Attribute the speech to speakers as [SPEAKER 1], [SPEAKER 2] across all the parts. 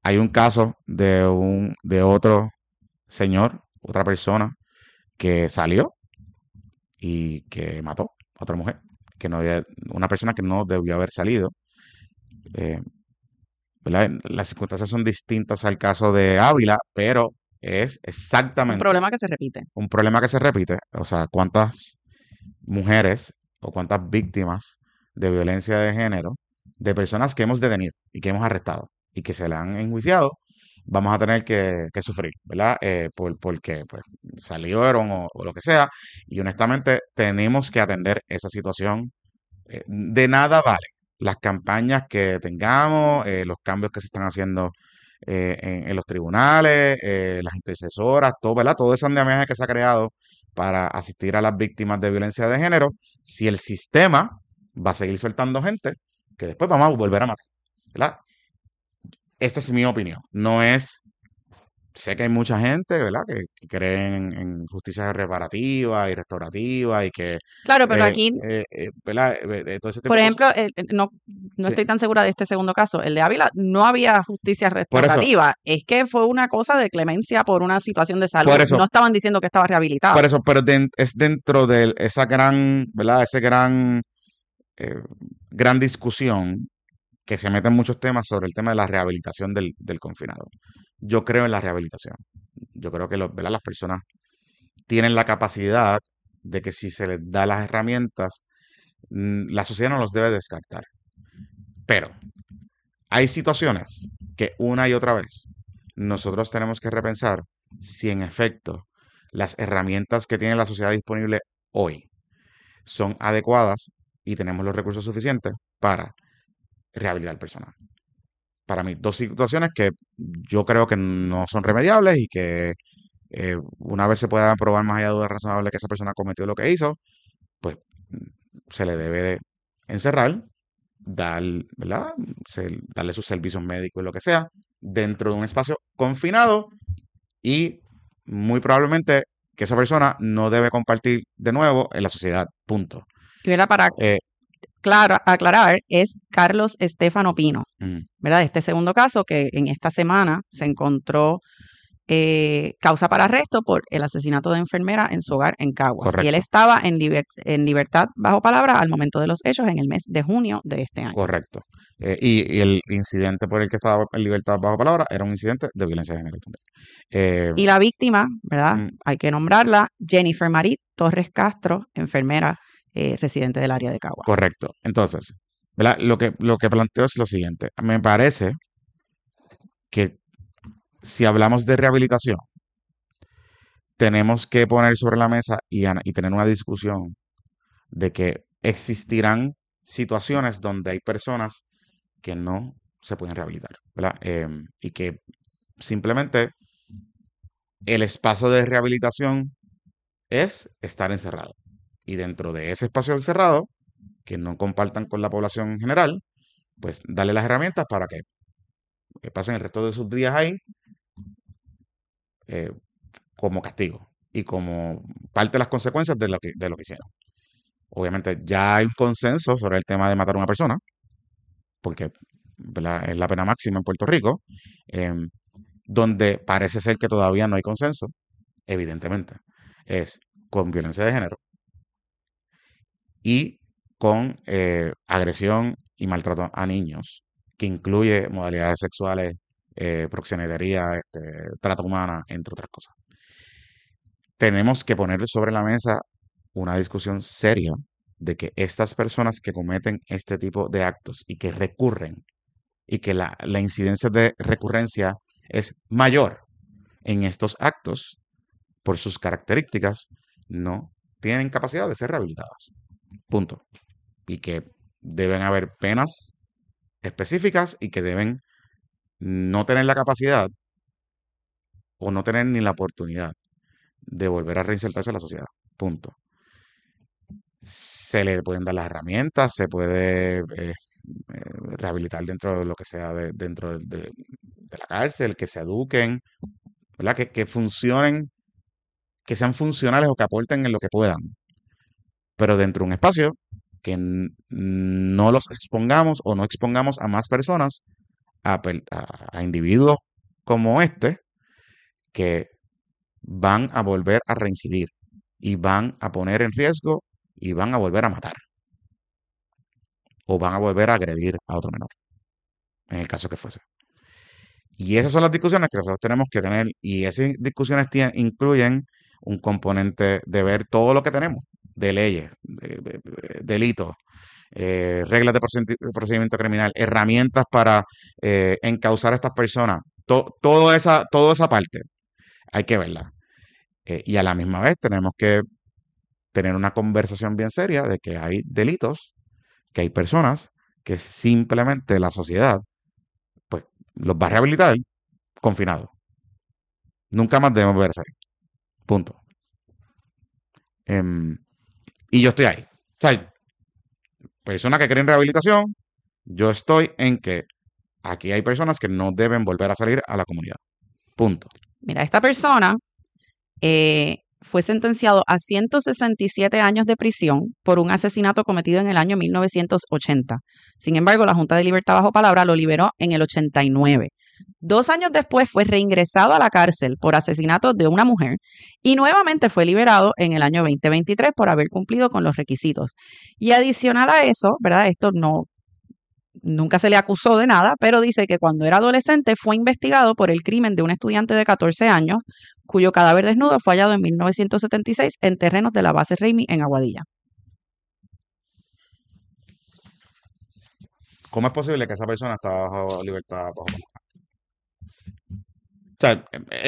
[SPEAKER 1] Hay un caso de otro señor, otra persona que salió y que mató a otra mujer, que no había, una persona que no debió haber salido. eh, ¿Verdad? Las circunstancias son distintas al caso de Ávila, pero es
[SPEAKER 2] Un
[SPEAKER 1] exactamente
[SPEAKER 2] problema que se repite.
[SPEAKER 1] un problema que se repite. O sea, cuántas mujeres o cuántas víctimas de violencia de género, de personas que hemos detenido y que hemos arrestado y que se le han enjuiciado, vamos a tener que sufrir, ¿verdad? Porque pues, salieron o lo que sea. Y honestamente tenemos que atender esa situación. De nada vale las campañas que tengamos, los cambios que se están haciendo en los tribunales, las intercesoras, todo, ¿verdad? Todo ese andamiaje que se ha creado para asistir a las víctimas de violencia de género, si el sistema va a seguir soltando gente que después vamos a volver a matar, ¿verdad? Esta es mi opinión. No es, sé que hay mucha gente, ¿verdad? Que cree en justicia reparativa y restaurativa y que,
[SPEAKER 2] Claro, pero aquí,
[SPEAKER 1] ¿verdad? Todo ese tipo
[SPEAKER 2] por
[SPEAKER 1] de cosas.
[SPEAKER 2] ejemplo, no, no
[SPEAKER 1] Sí.
[SPEAKER 2] estoy tan segura de este segundo caso. El de Ávila no había justicia
[SPEAKER 1] Por eso,
[SPEAKER 2] restaurativa. Es que fue una cosa de clemencia por una situación de
[SPEAKER 1] por
[SPEAKER 2] salud.
[SPEAKER 1] eso,
[SPEAKER 2] No estaban diciendo que estaba
[SPEAKER 1] por
[SPEAKER 2] rehabilitado.
[SPEAKER 1] eso, pero es dentro de esa gran, ¿verdad? Ese eh, gran discusión que se mete en muchos temas sobre el tema de la rehabilitación del confinado. Yo creo en la rehabilitación. Yo creo que ¿verdad? Las personas tienen la capacidad de que si se les da las herramientas, la sociedad no los debe descartar. Pero hay situaciones que una y otra vez nosotros tenemos que repensar si en efecto las herramientas que tiene la sociedad disponible hoy son adecuadas y tenemos los recursos suficientes para rehabilitar personas. Para mí, dos situaciones que yo creo que no son remediables y que una vez se pueda probar más allá de duda razonable que esa persona cometió lo que hizo, pues se le debe de encerrar, dar, ¿verdad? Darle sus servicios médicos y lo que sea, dentro de un espacio confinado y muy probablemente que esa persona no debe compartir de nuevo en la sociedad. Punto.
[SPEAKER 2] Y era para
[SPEAKER 1] Eh,
[SPEAKER 2] aclarar, es Carlos Estefano Pino,
[SPEAKER 1] mm,
[SPEAKER 2] ¿verdad? Este segundo caso que en esta semana se encontró causa para arresto por el asesinato de enfermera en su hogar en Caguas. Y él
[SPEAKER 1] correcto,
[SPEAKER 2] estaba en libertad bajo palabra al momento de los hechos en el mes de junio de este año.
[SPEAKER 1] correcto. Y el incidente por el que estaba en libertad bajo palabra era un incidente de violencia de género también. Eh,
[SPEAKER 2] Y la víctima, ¿verdad?
[SPEAKER 1] mm,
[SPEAKER 2] Hay que nombrarla, Jennifer Marit Torres Castro, enfermera residente del área de Caguas.
[SPEAKER 1] correcto. Entonces, ¿verdad? Lo que planteo es lo siguiente. Me parece que si hablamos de rehabilitación, tenemos que poner sobre la mesa y tener una discusión de que existirán situaciones donde hay personas que no se pueden rehabilitar, ¿verdad? Y que simplemente el espacio de rehabilitación es estar encerrado. Y dentro de ese espacio encerrado, que no compartan con la población en general, pues darle las herramientas para que pasen el resto de sus días ahí eh, como castigo y como parte de las consecuencias de lo que hicieron. Obviamente ya hay un consenso sobre el tema de matar a una persona, porque ¿verdad? Es la pena máxima en Puerto Rico, eh, donde parece ser que todavía no hay consenso, evidentemente, es con violencia de género y con agresión y maltrato a niños, que incluye modalidades sexuales, proxenetería, trata humana, entre otras cosas. Tenemos que poner sobre la mesa una discusión seria de que estas personas que cometen este tipo de actos y que recurren y que la incidencia de recurrencia es mayor en estos actos por sus características, no tienen capacidad de ser rehabilitadas. Punto. Y que deben haber penas específicas y que deben no tener la capacidad o no tener ni la oportunidad de volver a reinsertarse a la sociedad. Punto. Se le pueden dar las herramientas, se puede rehabilitar dentro de lo que sea dentro de la cárcel, que se eduquen, ¿verdad? Que funcionen, que sean funcionales o que aporten en lo que puedan, pero dentro de un espacio que no los expongamos o no expongamos a más personas a individuos como este que van a volver a reincidir y van a poner en riesgo y van a volver a matar o van a volver a agredir a otro menor, en el caso que fuese. Y esas son las discusiones que nosotros tenemos que tener y esas discusiones incluyen un componente de ver todo lo que tenemos, de leyes, delitos, reglas de procedimiento criminal, herramientas para encauzar a estas personas, toda esa parte hay que verla. Y a la misma vez tenemos que tener una conversación bien seria de que hay delitos, que hay personas que simplemente la sociedad pues los va a rehabilitar confinados. Nunca más debemos volver a salir. Punto. Y yo estoy ahí. O sea, personas que quieren rehabilitación, yo estoy en que aquí hay personas que no deben volver a salir a la comunidad. Punto.
[SPEAKER 2] Mira, esta persona fue sentenciado a 167 años de prisión por un asesinato cometido en el año 1980. Sin embargo, la Junta de Libertad bajo palabra lo liberó en el 89. 2 años después fue reingresado a la cárcel por asesinato de una mujer y nuevamente fue liberado en el año 2023 por haber cumplido con los requisitos. Y adicional a eso, ¿verdad? Esto nunca se le acusó de nada, pero dice que cuando era adolescente fue investigado por el crimen de un estudiante de 14 años cuyo cadáver desnudo fue hallado en 1976 en terrenos de la base Raimi en Aguadilla.
[SPEAKER 1] ¿Cómo es posible que esa persona está bajo libertad bajo palabra? O sea,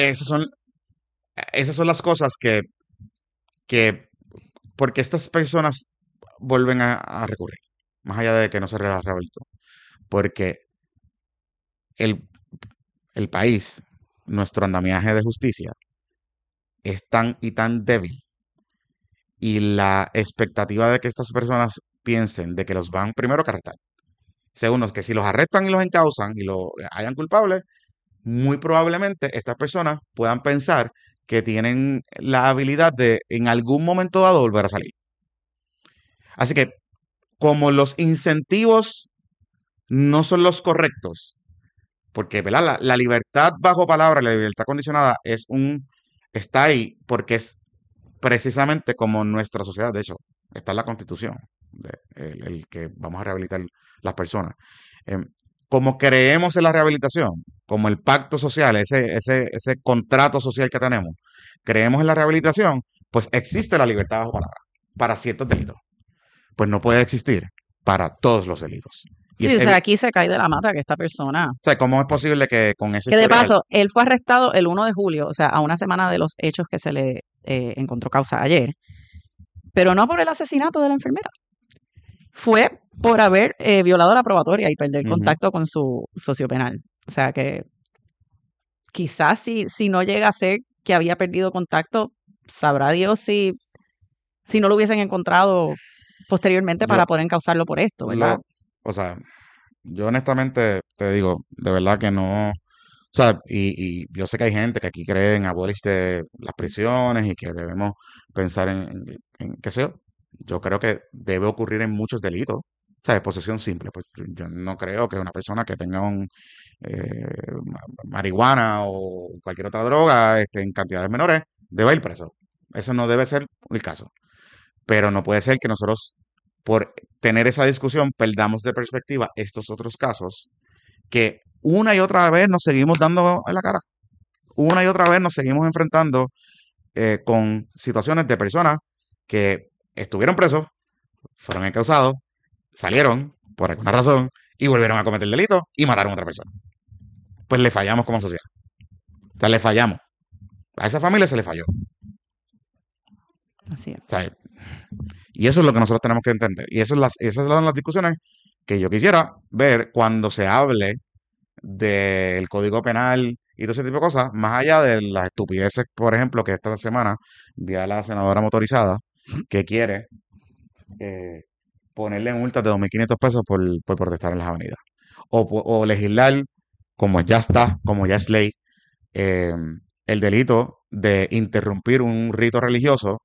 [SPEAKER 1] esas son las cosas que porque estas personas vuelven a recurrir, más allá de que no se rehabilitó. Porque el, el país, nuestro andamiaje de justicia, es tan y tan débil. Y la expectativa de que estas personas piensen de que los van primero a arrestar. Segundo, que si los arrestan y los encausan y los hayan culpables, muy probablemente estas personas puedan pensar que tienen la habilidad de en algún momento dado volver a salir. Así que como los incentivos no son los correctos, porque ¿verdad? La libertad bajo palabra, la libertad condicionada está ahí porque es precisamente como nuestra sociedad, de hecho, está en la Constitución, el que vamos a rehabilitar las personas. Em, como creemos en la rehabilitación, como el pacto social, ese contrato social que tenemos, creemos en la rehabilitación, pues existe la libertad bajo palabra para ciertos delitos. Pues no puede existir para todos los delitos. Y
[SPEAKER 2] Sí, o sea, aquí se cae de la mata que esta persona...
[SPEAKER 1] O sea, ¿cómo es posible que con ese
[SPEAKER 2] Que de
[SPEAKER 1] historial...
[SPEAKER 2] paso, él fue arrestado el 1 de julio, o sea, a una semana de los hechos que se le encontró causa ayer, pero no por el asesinato de la enfermera. Fue por haber violado la probatoria y perder contacto con su socio penal. O sea que quizás si no llega a ser que había perdido contacto, sabrá Dios si no lo hubiesen encontrado posteriormente para poder encausarlo por esto, ¿verdad?
[SPEAKER 1] O sea, yo honestamente te digo, de verdad que no... O sea, y yo sé que hay gente que aquí cree en abolir las prisiones y que debemos pensar en qué sé yo. Yo creo que debe ocurrir en muchos delitos. O sea, de posesión simple. Pues yo no creo que una persona que tenga marihuana o cualquier otra droga en cantidades menores deba ir preso. Eso no debe ser el caso. Pero no puede ser que nosotros, por tener esa discusión, perdamos de perspectiva estos otros casos que una y otra vez nos seguimos dando en la cara. Una y otra vez nos seguimos enfrentando con situaciones de personas que estuvieron presos, fueron encausados, salieron por alguna razón y volvieron a cometer delitos y mataron a otra persona. Pues le fallamos como sociedad. O sea, le fallamos. A esa familia se le falló.
[SPEAKER 2] Así es.
[SPEAKER 1] O sea, y eso es lo que nosotros tenemos que entender. Y esas son las discusiones que yo quisiera ver cuando se hable del Código Penal y todo ese tipo de cosas, más allá de las estupideces, por ejemplo, que esta semana vi a la senadora motorizada que quiere ponerle multas de 2.500 pesos por protestar en las avenidas. O legislar, como ya es ley, eh, el delito de interrumpir un rito religioso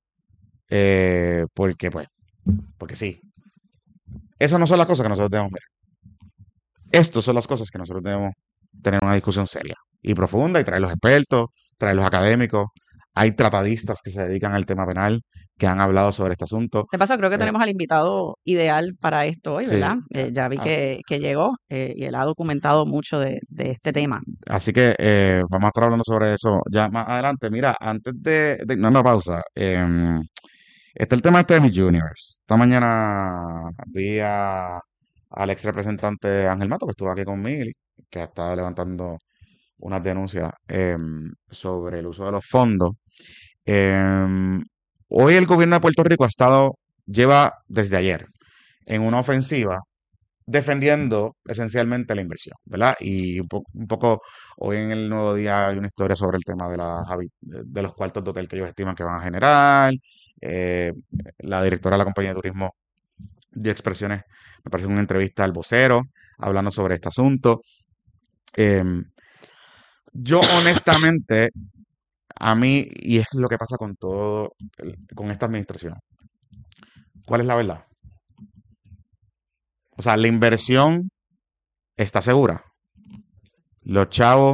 [SPEAKER 1] porque sí. Esas no son las cosas que nosotros debemos ver. Estas son las cosas que nosotros debemos tener una discusión seria y profunda y traer los expertos, traer los académicos. Hay tratadistas que se dedican al tema penal que han hablado sobre este asunto.
[SPEAKER 2] De paso, creo que
[SPEAKER 1] Eh,
[SPEAKER 2] tenemos al invitado ideal para esto hoy,
[SPEAKER 1] sí,
[SPEAKER 2] ¿verdad? Ya vi
[SPEAKER 1] as-
[SPEAKER 2] que llegó y él ha documentado mucho de este tema.
[SPEAKER 1] así que vamos a estar hablando sobre eso ya más adelante. Mira, antes no, una pausa. Está el tema este de Miss Universe. Esta mañana al ex representante Ángel Mato, que estuvo aquí conmigo, que ha estado levantando unas denuncias sobre el uso de los fondos. Em, Hoy el gobierno de Puerto Rico lleva desde ayer en una ofensiva defendiendo esencialmente la inversión, ¿verdad? Y un poco hoy en el Nuevo Día hay una historia sobre el tema de los cuartos de hotel que ellos estiman que van a generar. Eh, la directora de la compañía de turismo dio expresiones, me parece, en una entrevista al vocero, hablando sobre este asunto. Em, yo honestamente, a mí, y es lo que pasa con con esta administración, ¿cuál es la verdad? O sea, la inversión está segura. Los chavos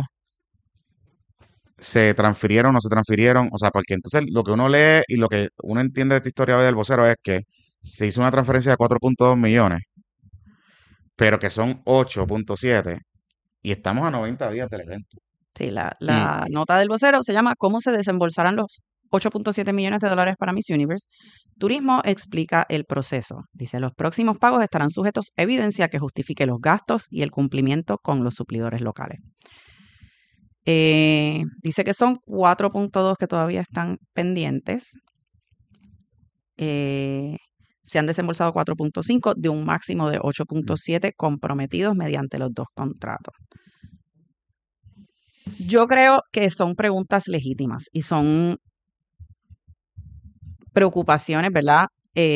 [SPEAKER 1] se transfirieron, no se transfirieron, o sea, porque entonces lo que uno lee y lo que uno entiende de esta historia hoy del vocero es que se hizo una transferencia de 4.2 millones, pero que son 8.7 y estamos a 90 días del evento.
[SPEAKER 2] Sí,
[SPEAKER 1] Y
[SPEAKER 2] la nota del vocero se llama ¿Cómo se desembolsarán los 8.7 millones de dólares para Miss Universe? Turismo explica el proceso. Dice, los próximos pagos estarán sujetos a evidencia que justifique los gastos y el cumplimiento con los suplidores locales. Dice que son 4.2 que todavía están pendientes. Se han desembolsado 4.5 de un máximo de 8.7 comprometidos mediante los dos contratos. Yo creo que son preguntas legítimas y son preocupaciones, ¿verdad?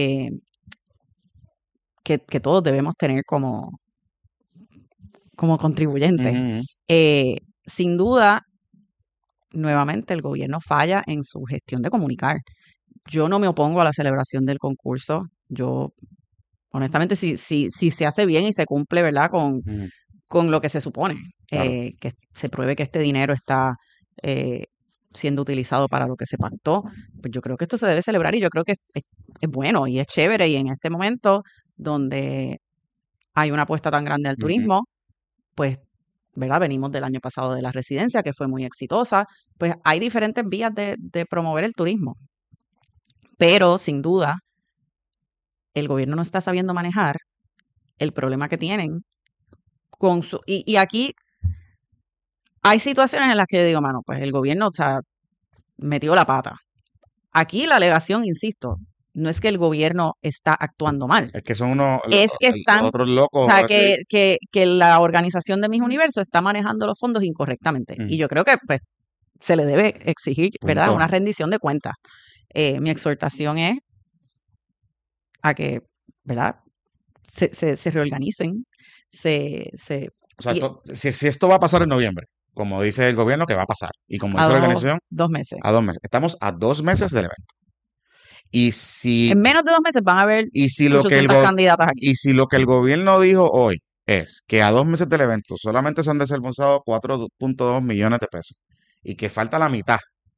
[SPEAKER 2] Que todos debemos tener como contribuyentes.
[SPEAKER 1] ujú,
[SPEAKER 2] Sin duda, nuevamente, el gobierno falla en su gestión de comunicar. Yo no me opongo a la celebración del concurso. Yo, honestamente, si se hace bien y se cumple, ¿verdad?
[SPEAKER 1] ujú,
[SPEAKER 2] Con lo que se supone,
[SPEAKER 1] claro.
[SPEAKER 2] que se pruebe que este dinero está eh, siendo utilizado para lo que se pactó, pues yo creo que esto se debe celebrar y yo creo que es bueno y es chévere y en este momento donde hay una apuesta tan grande al
[SPEAKER 1] Ujú.
[SPEAKER 2] turismo, pues, ¿verdad? Venimos del año pasado de la residencia, que fue muy exitosa, pues hay diferentes vías de promover el turismo, pero sin duda el gobierno no está sabiendo manejar el problema que tienen con su... Y aquí hay situaciones en las que yo digo, mano, pues el gobierno, o sea, metió la pata. Aquí la alegación, insisto, no es que el gobierno está actuando mal,
[SPEAKER 1] Es que son unos
[SPEAKER 2] es que están, o
[SPEAKER 1] otros locos
[SPEAKER 2] sea,
[SPEAKER 1] así.
[SPEAKER 2] que la organización de Miss Universo está manejando los fondos incorrectamente. Y
[SPEAKER 1] Ujú,
[SPEAKER 2] yo creo que pues se le debe exigir, ¿verdad?
[SPEAKER 1] punto.
[SPEAKER 2] Una rendición de cuentas. Mi exhortación es a que, ¿verdad? Se reorganicen, se
[SPEAKER 1] O sea,
[SPEAKER 2] y
[SPEAKER 1] si esto va a pasar en noviembre, como dice el gobierno que va a pasar, y como
[SPEAKER 2] a
[SPEAKER 1] dice la organización,
[SPEAKER 2] 2 meses.
[SPEAKER 1] a 2 meses. Estamos a 2 meses del evento. Y si,
[SPEAKER 2] En menos de 2 meses van a haber
[SPEAKER 1] y si lo que
[SPEAKER 2] 800 candidatas aquí.
[SPEAKER 1] y si lo que el gobierno dijo hoy es que a 2 meses del evento solamente se han desembolsado 4.2 millones de pesos y que falta la mitad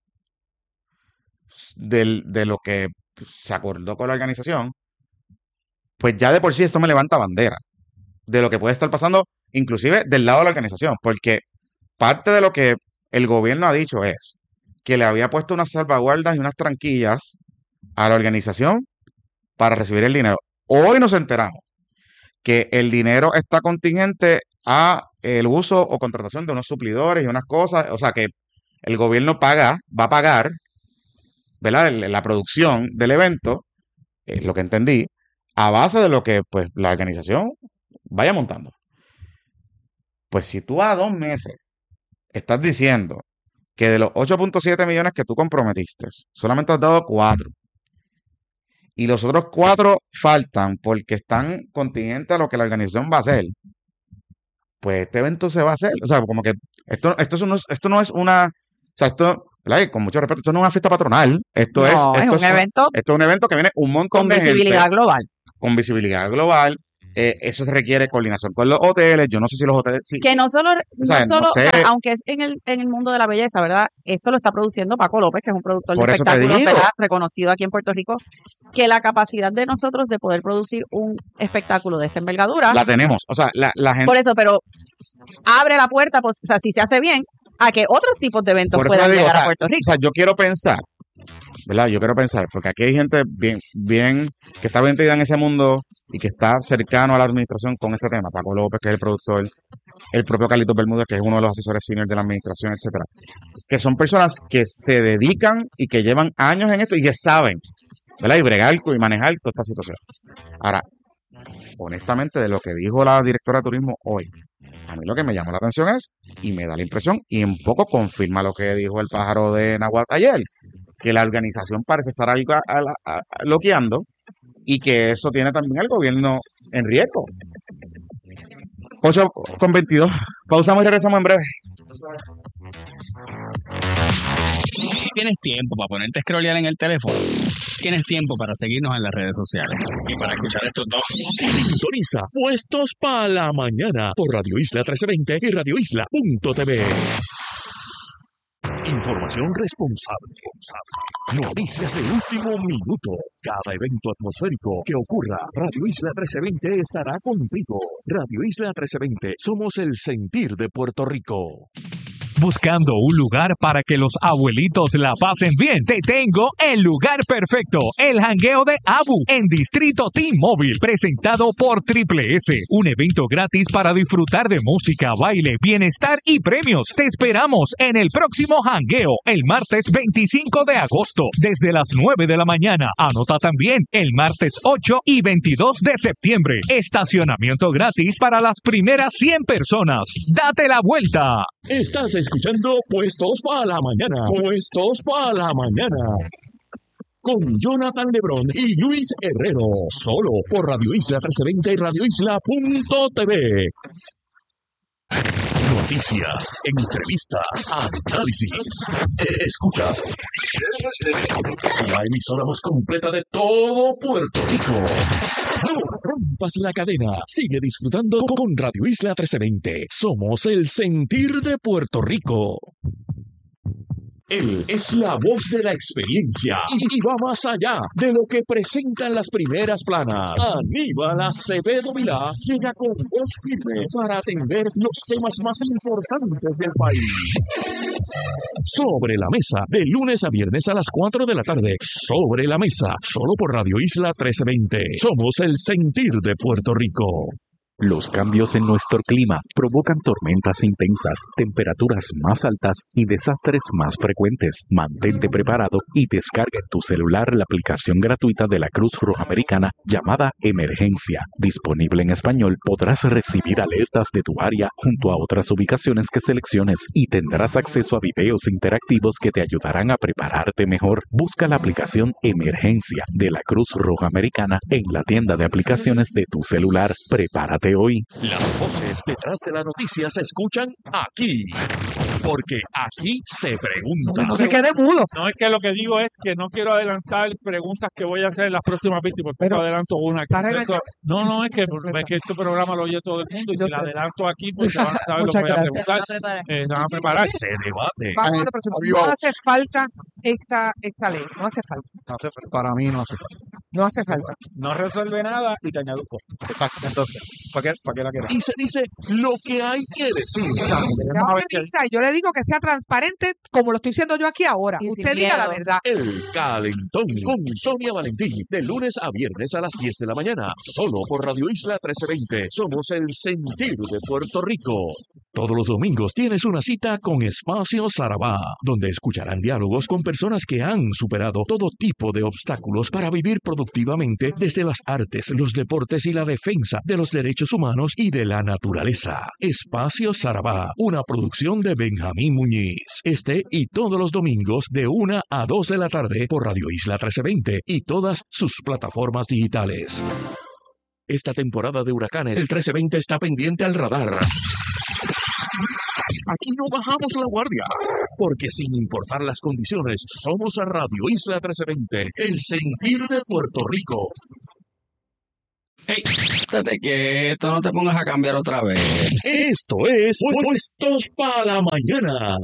[SPEAKER 1] de lo que se acordó con la organización, pues ya de por sí esto me levanta bandera de lo que puede estar pasando, inclusive del lado de la organización, porque parte de lo que el gobierno ha dicho es que le había puesto unas salvaguardas y unas tranquillas a la organización para recibir el dinero. Hoy nos enteramos que el dinero está contingente a el uso o contratación de unos suplidores y unas cosas, o sea que el gobierno va a pagar, ¿verdad? La producción del evento, lo que entendí, a base de lo que pues la organización vaya montando. Pues si tú a 2 meses estás diciendo que de los 8.7 millones que tú comprometiste, solamente has dado 4 y los otros 4 faltan porque están contingentes a lo que la organización va a hacer, pues este evento se va a hacer. O sea, como que esto no es una, o sea, esto, ¿verdad? Y con mucho respeto, esto no es una fiesta patronal,
[SPEAKER 2] No, es un evento
[SPEAKER 1] esto es un evento que viene un montón
[SPEAKER 2] con
[SPEAKER 1] de gente
[SPEAKER 2] visibilidad global.
[SPEAKER 1] con visibilidad global Eso se requiere coordinación con los hoteles. Yo no sé si los hoteles... Sí,
[SPEAKER 2] Que no solo,
[SPEAKER 1] o sea, no
[SPEAKER 2] o sea,
[SPEAKER 1] sé,
[SPEAKER 2] aunque es en el mundo de la belleza, ¿verdad? Esto lo está produciendo Paco López, que es un productor de
[SPEAKER 1] por eso te
[SPEAKER 2] espectáculos,
[SPEAKER 1] digo,
[SPEAKER 2] ¿verdad? Reconocido aquí en Puerto Rico, que la capacidad de nosotros de poder producir un espectáculo de esta envergadura,
[SPEAKER 1] la tenemos. O sea, la gente...
[SPEAKER 2] por eso, pero abre la puerta, pues, o sea, si se hace bien, a que otros tipos de eventos
[SPEAKER 1] Por eso
[SPEAKER 2] puedan
[SPEAKER 1] te digo,
[SPEAKER 2] llegar a Puerto
[SPEAKER 1] o
[SPEAKER 2] Rico.
[SPEAKER 1] sea, yo quiero pensar, ¿verdad? Yo quiero pensar, porque aquí hay gente bien, que está metida en ese mundo y que está cercano a la administración con este tema. Paco López, que es el productor, el propio Carlitos Bermúdez, que es uno de los asesores seniors de la administración, etcétera. Que son personas que se dedican y que llevan años en esto y que saben, ¿verdad? Y bregar y manejar toda esta situación. Ahora, honestamente, de lo que dijo la directora de turismo hoy, a mí lo que me llamó la atención es, y me da la impresión, y un poco confirma lo que dijo el pájaro de Nahuatl ayer, que la organización parece estar algo loqueando y que eso tiene también al gobierno en riesgo. 8:22. Pausamos y regresamos en breve.
[SPEAKER 3] Tienes tiempo para ponerte a scrollear en el teléfono. Tienes tiempo para seguirnos en las redes sociales y para escuchar estos dos.
[SPEAKER 4] Sintoniza Puestos para la Mañana por Radio Isla 1320 y radioisla.tv. Información responsable. Noticias de último minuto. Cada evento atmosférico que ocurra, Radio Isla 1320 estará contigo. Radio Isla 1320, somos el sentir de Puerto Rico.
[SPEAKER 5] Buscando un lugar para que los abuelitos la pasen bien, te tengo el lugar perfecto, el jangueo de Abu en Distrito T-Mobile, presentado por Triple S, un evento gratis para disfrutar de música, baile, bienestar y premios. Te esperamos en el próximo jangueo, el martes 25 de agosto, desde las 9 de la mañana. Anota también el martes 8 y 22 de septiembre. Estacionamiento gratis para las primeras 100 personas. ¡Date la vuelta!
[SPEAKER 4] Estás escuchando Puestos para la Mañana. Puestos para la Mañana. Con Jonathan Lebrón y Luis Herrero. Solo por Radio Isla 1320 y radioisla.tv. Noticias, entrevistas, análisis. Escuchas la emisora más completa de todo Puerto Rico. No rompas la cadena. Sigue disfrutando con Radio Isla 1320. Somos el sentir de Puerto Rico. Él es la voz de la experiencia y va más allá de lo que presentan las primeras planas. Aníbal Acevedo Vilá llega con voz firme para atender los temas más importantes del país. Sobre la mesa, de lunes a viernes a las 4 de la tarde. Sobre la mesa, solo por Radio Isla 1320. Somos el sentir de Puerto Rico.
[SPEAKER 6] Los cambios en nuestro clima provocan tormentas intensas, temperaturas más altas y desastres más frecuentes. Mantente preparado y descarga en tu celular la aplicación gratuita de la Cruz Roja Americana llamada Emergencia. Disponible en español, podrás recibir alertas de tu área junto a otras ubicaciones que selecciones y tendrás acceso a videos interactivos que te ayudarán a prepararte mejor. Busca la aplicación Emergencia de la Cruz Roja Americana en la tienda de aplicaciones de tu celular. Prepárate hoy.
[SPEAKER 4] Las voces detrás de la noticia se escuchan aquí, porque aquí se pregunta.
[SPEAKER 7] No se quede mudo.
[SPEAKER 8] No, es que lo que digo es que no quiero adelantar preguntas que voy a hacer en las próximas víctimas, porque adelanto una. No, es que este programa lo oye todo el mundo y si la adelanto aquí, pues se van a saber lo que voy a preguntar. Se van a preparar.
[SPEAKER 4] Se debate.
[SPEAKER 7] Vamos a lo próximo. No hace falta esta ley. No hace falta.
[SPEAKER 9] Para mí no hace falta.
[SPEAKER 7] No hace falta.
[SPEAKER 8] No resuelve nada y te añado cosas. Exacto. Entonces, ¿para qué la quieres?
[SPEAKER 4] Y se dice lo que hay que decir.
[SPEAKER 7] Yo le digo que sea transparente como lo estoy diciendo yo aquí ahora.
[SPEAKER 2] Y
[SPEAKER 7] Usted
[SPEAKER 2] sin
[SPEAKER 7] diga la
[SPEAKER 2] miedo.
[SPEAKER 7] verdad.
[SPEAKER 4] El Calentón con Sonia Valentín, de lunes a viernes a las 10 de la mañana, solo por Radio Isla 1320. Somos el sentir de Puerto Rico. Todos los domingos tienes una cita con Espacio Sarabá, donde escucharán diálogos con personas que han superado todo tipo de obstáculos para vivir productivamente desde las artes, los deportes y la defensa de los derechos humanos y de la naturaleza. Espacio Sarabá, una producción de Benjamín Muñiz. Este y todos los domingos de 1 a 2 de la tarde por Radio Isla 1320 y todas sus plataformas digitales. Esta temporada de huracanes, el 1320 está pendiente al radar. Aquí no bajamos la guardia, porque sin importar las condiciones, somos a Radio Isla 1320, el sentir de Puerto Rico.
[SPEAKER 3] Ey, estate quieto, no te pongas a cambiar otra vez.
[SPEAKER 4] Esto es Puestos para la Mañana.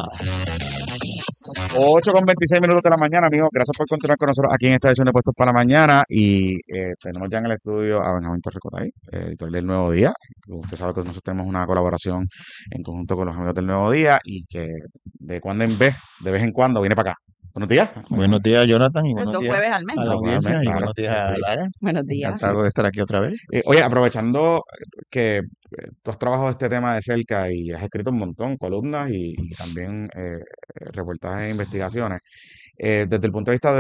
[SPEAKER 1] 8:26 de la mañana, amigos. Gracias por continuar con nosotros aquí en esta edición de Puestos para la Mañana. Y tenemos ya en el estudio a Benjamín Torrecotay, editor del Nuevo Día. Usted sabe que nosotros tenemos una colaboración en conjunto con los amigos del Nuevo Día y que de cuando en vez en cuando, viene para acá. Buenos días.
[SPEAKER 9] Buenos días, Jonathan, y
[SPEAKER 2] Los
[SPEAKER 9] buenos
[SPEAKER 2] 2
[SPEAKER 9] días
[SPEAKER 2] jueves al mes.
[SPEAKER 9] a la audiencia, y
[SPEAKER 1] Claro,
[SPEAKER 9] buenos días a
[SPEAKER 1] sí.
[SPEAKER 9] Lara.
[SPEAKER 2] Buenos días.
[SPEAKER 9] Encantado de estar aquí otra vez.
[SPEAKER 1] Oye, aprovechando que tú has trabajado este tema de cerca y has escrito un montón, columnas y también reportajes e investigaciones, desde el punto de vista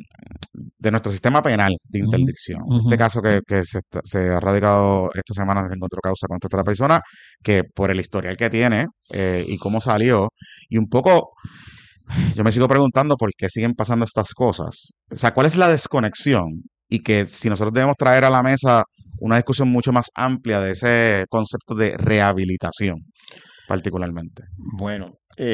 [SPEAKER 1] de nuestro sistema penal de interdicción. Este caso que se ha radicado esta semana se encontró causa contra otra persona que por el historial que tiene y cómo salió, y un poco yo me sigo preguntando por qué siguen pasando estas cosas. O sea, ¿cuál es la desconexión? Y que si nosotros debemos traer a la mesa una discusión mucho más amplia de ese concepto de rehabilitación, particularmente.
[SPEAKER 9] Bueno,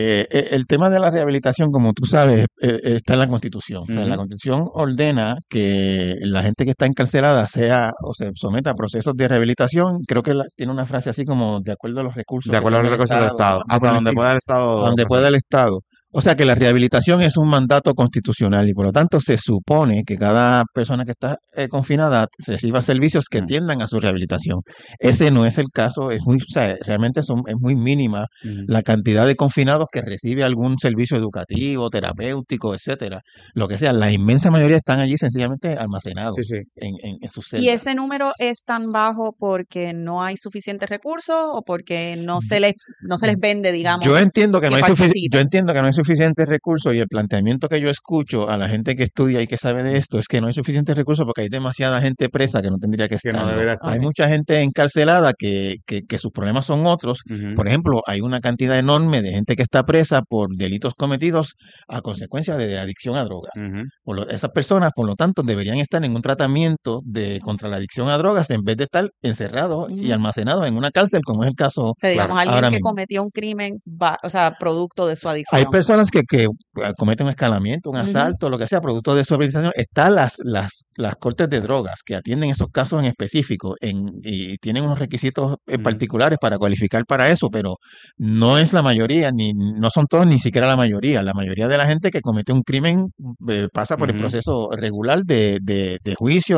[SPEAKER 9] el tema de la rehabilitación, como tú sabes, está en la Constitución. O sea, la Constitución ordena que la gente que está encarcelada sea o se someta a procesos de rehabilitación. Creo que tiene una frase así como de acuerdo a los recursos.
[SPEAKER 1] De acuerdo a los recursos del Estado. Hasta donde pueda el Estado.
[SPEAKER 9] Donde pueda el Estado. O sea que la rehabilitación es un mandato constitucional y por lo tanto se supone que cada persona que está confinada reciba servicios que tiendan a su rehabilitación. Ese no es el caso, o sea, realmente es muy mínima la cantidad de confinados que recibe algún servicio educativo, terapéutico, etcétera. Lo que sea, la inmensa mayoría están allí sencillamente almacenados en sus celdas.
[SPEAKER 2] ¿Y ese número es tan bajo porque no hay suficientes recursos o porque no se les vende, digamos?
[SPEAKER 9] Yo entiendo que no hay suficientes recursos, y el planteamiento que yo escucho a la gente que estudia y que sabe de esto es que no hay suficientes recursos porque hay demasiada gente presa que no tendría que estar.
[SPEAKER 1] no debería estar.
[SPEAKER 9] Hay mucha gente encarcelada que sus problemas son otros. Por ejemplo, hay una cantidad enorme de gente que está presa por delitos cometidos a consecuencia de adicción a drogas. Esas personas, por lo tanto, deberían estar en un tratamiento contra la adicción a drogas en vez de estar encerrados y almacenados en una cárcel, como es el caso.
[SPEAKER 2] O sea, digamos, alguien
[SPEAKER 9] ahora
[SPEAKER 2] que
[SPEAKER 9] mismo
[SPEAKER 2] cometió un crimen, producto de su adicción.
[SPEAKER 9] Hay personas que cometen un escalamiento, un asalto, lo que sea, producto de su rehabilitación. Están las cortes de drogas que atienden esos casos en específico y tienen unos requisitos particulares para cualificar para eso, pero no es la mayoría, no son todos, ni siquiera la mayoría. La mayoría de la gente que comete un crimen pasa por el proceso regular de juicio,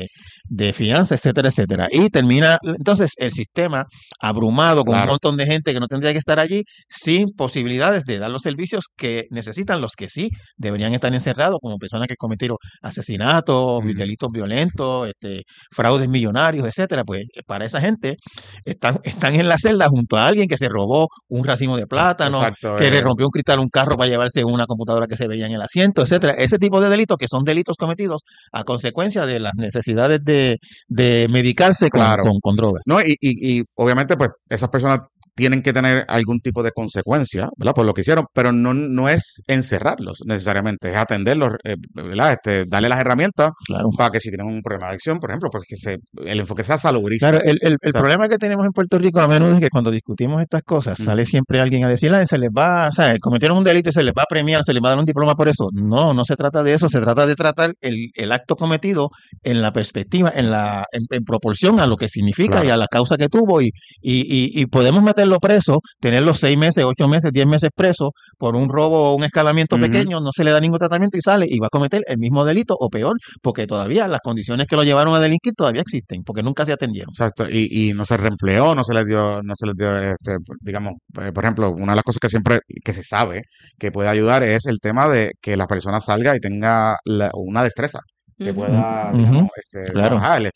[SPEAKER 9] de fianza, etcétera, etcétera. Y termina, entonces, el sistema abrumado con un montón de gente que no tendría que estar allí, sin posibilidades de dar los servicios que necesitan los que sí deberían estar encerrados, como personas que cometieron asesinatos, delitos violentos, fraudes millonarios, etcétera. Pues para esa gente están en la celda junto a alguien que se robó un racimo de plátano, que le rompió un cristal a un carro para llevarse una computadora que se veía en el asiento, etcétera. Ese tipo de delitos que son delitos cometidos a consecuencia de las necesidades de medicarse con drogas.
[SPEAKER 1] No, y obviamente pues esas personas tienen que tener algún tipo de consecuencia, ¿verdad? Por lo que hicieron, pero no es encerrarlos necesariamente, es atenderlos, ¿verdad? Darle las herramientas para que si tienen un problema de adicción, por ejemplo, pues que el enfoque sea saludista.
[SPEAKER 9] Claro, el problema que tenemos en Puerto Rico a menudo es que cuando discutimos estas cosas, sale siempre alguien a decir, se les va, o sea, cometieron un delito y se les va a premiar, se les va a dar un diploma por eso. No se trata de eso, se trata de tratar el acto cometido en la perspectiva, en proporción a lo que significa y a la causa que tuvo, y podemos meterlo preso, tenerlo 6 meses, 8 meses, 10 meses preso por un robo o un escalamiento pequeño, no se le da ningún tratamiento y sale y va a cometer el mismo delito o peor, porque todavía las condiciones que lo llevaron a delinquir todavía existen, porque nunca se atendieron.
[SPEAKER 1] Exacto, y no se reempleó, no se les dio, digamos, por ejemplo, una de las cosas que se sabe que puede ayudar es el tema de que la persona salga y tenga una destreza que pueda, digamos, trabajar.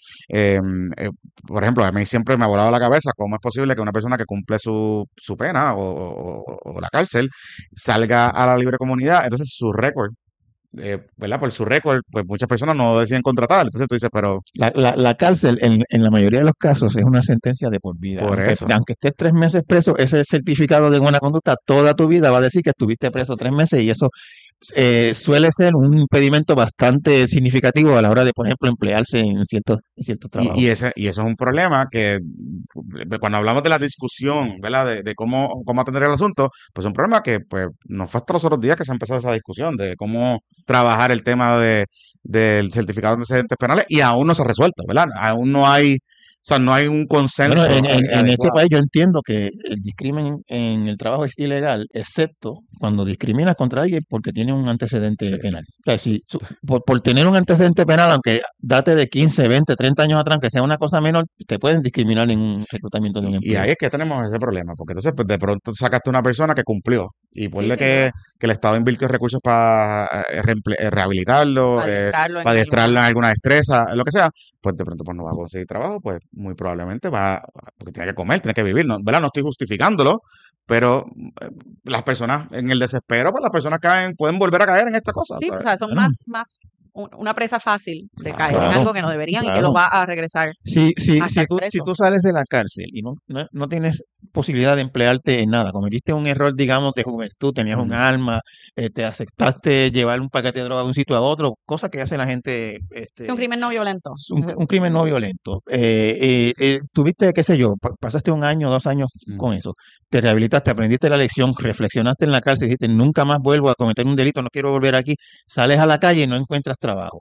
[SPEAKER 1] Por ejemplo, a mí siempre me ha volado la cabeza cómo es posible que una persona que cumple su pena o la cárcel salga a la libre comunidad, entonces su récord, ¿verdad? Por su récord, pues muchas personas no deciden contratar. Entonces tú dices, pero...
[SPEAKER 9] La cárcel, en la mayoría de los casos, es una sentencia de por vida. Aunque estés 3 meses preso, ese certificado de buena conducta toda tu vida va a decir que estuviste preso 3 meses y eso suele ser un impedimento bastante significativo a la hora de, por ejemplo, emplearse en ciertos trabajos.
[SPEAKER 1] Y eso es un problema que cuando hablamos de la discusión, ¿verdad? De cómo atender el asunto, pues es un problema que pues no fue hasta los otros días que se empezó esa discusión de cómo trabajar el tema del certificado de antecedentes penales y aún no se ha resuelto, ¿verdad? Aún no hay, o sea, no hay un consenso.
[SPEAKER 9] Bueno, en este
[SPEAKER 1] adecuado.
[SPEAKER 9] país yo entiendo que el discrimen en el trabajo es ilegal, excepto cuando discriminas contra alguien porque tiene un antecedente
[SPEAKER 1] Sí.
[SPEAKER 9] penal. O sea, si por tener un antecedente penal, aunque date de 15, 20, 30 años atrás, que sea una cosa menor, te pueden discriminar en un reclutamiento de un
[SPEAKER 1] Y
[SPEAKER 9] empleo.
[SPEAKER 1] ahí es que tenemos ese problema, porque entonces pues, de pronto sacaste una persona que cumplió y ponle
[SPEAKER 2] sin duda.
[SPEAKER 1] que el Estado invirtió recursos para rehabilitarlo,
[SPEAKER 2] Para
[SPEAKER 1] para
[SPEAKER 2] adiestrarlo en
[SPEAKER 1] adiestrarlo en
[SPEAKER 2] alguna-
[SPEAKER 1] alguna destreza, lo que sea, pues de pronto pues no va a conseguir trabajo, pues muy probablemente porque tiene que comer, tiene que vivir, ¿no? ¿Verdad? No estoy justificándolo, pero las personas en el desespero, pues las personas pueden volver a caer en esta cosa,
[SPEAKER 2] Sí, o
[SPEAKER 1] ¿sabes?
[SPEAKER 2] sea, son más una presa fácil de caer en
[SPEAKER 9] Claro,
[SPEAKER 2] algo que no deberían y que
[SPEAKER 9] claro.
[SPEAKER 2] los va a regresar
[SPEAKER 9] Si
[SPEAKER 2] hasta el
[SPEAKER 9] tú
[SPEAKER 2] preso.
[SPEAKER 9] sales de la cárcel y no tienes posibilidad de emplearte en nada, cometiste un error, digamos, de juventud, tenías un
[SPEAKER 1] Ujú.
[SPEAKER 9] arma, te aceptaste llevar un paquete de droga de un sitio a otro, cosa que hace la gente,
[SPEAKER 2] Es un crimen no violento.
[SPEAKER 9] un crimen no violento. Tuviste, qué sé yo, pasaste un año, 2 años con eso, te rehabilitaste, aprendiste la lección, reflexionaste en la cárcel, dijiste, nunca más vuelvo a cometer un delito, no quiero volver aquí, sales a la calle y no encuentras trabajo.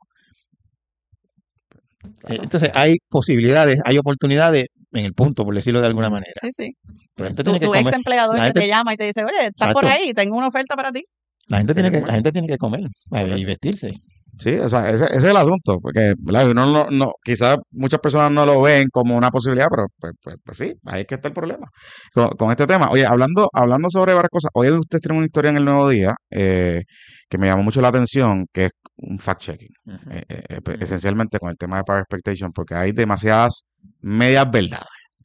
[SPEAKER 9] Entonces hay posibilidades, hay oportunidades en el punto, por decirlo de alguna manera.
[SPEAKER 2] Sí, sí.
[SPEAKER 9] Pero la gente tiene que
[SPEAKER 2] Tu ex
[SPEAKER 9] comer.
[SPEAKER 2] empleador
[SPEAKER 9] La
[SPEAKER 2] que
[SPEAKER 9] gente,
[SPEAKER 2] te llama y te dice, oye, estás por
[SPEAKER 9] exacto.
[SPEAKER 2] ahí, tengo una oferta para ti.
[SPEAKER 9] La gente
[SPEAKER 1] Tiene
[SPEAKER 9] tiene
[SPEAKER 1] que
[SPEAKER 9] la gente tiene que comer y vestirse.
[SPEAKER 1] Sí, o sea, ese es el asunto, porque ¿verdad? Uno quizás muchas personas no lo ven como una posibilidad, pero pues sí, ahí es que está el problema con este tema. Oye, hablando sobre varias cosas, hoy ustedes tienen una historia en el Nuevo Día que me llamó mucho la atención, que es un fact-checking, esencialmente con el tema de Power Expectation, porque hay demasiadas medias verdades.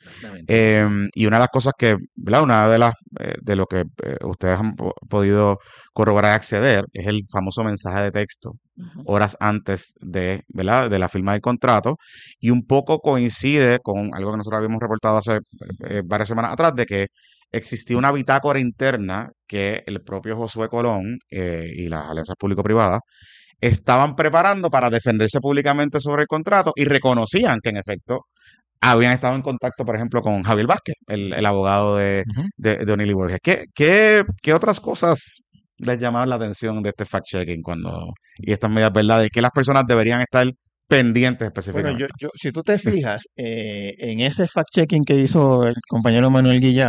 [SPEAKER 1] Y una de las cosas que, ¿verdad? Una de lo que ustedes han podido corroborar y acceder es el famoso mensaje de texto horas antes ¿verdad? De la firma del contrato, y un poco coincide con algo que nosotros habíamos reportado hace varias semanas atrás, de que existía una bitácora interna que el propio Josué Colón y las alianzas público-privadas estaban preparando para defenderse públicamente sobre el contrato, y reconocían que en efecto habían estado en contacto, por ejemplo, con Javier Vázquez, el abogado de O'Neill y Borges. ¿Qué otras cosas les llamaban la atención de este fact-checking y estas medias verdades? ¿Qué las personas deberían estar pendientes
[SPEAKER 9] Bueno,
[SPEAKER 1] específicamente?
[SPEAKER 9] si tú te fijas en ese fact-checking que hizo el compañero Manuel Guillama,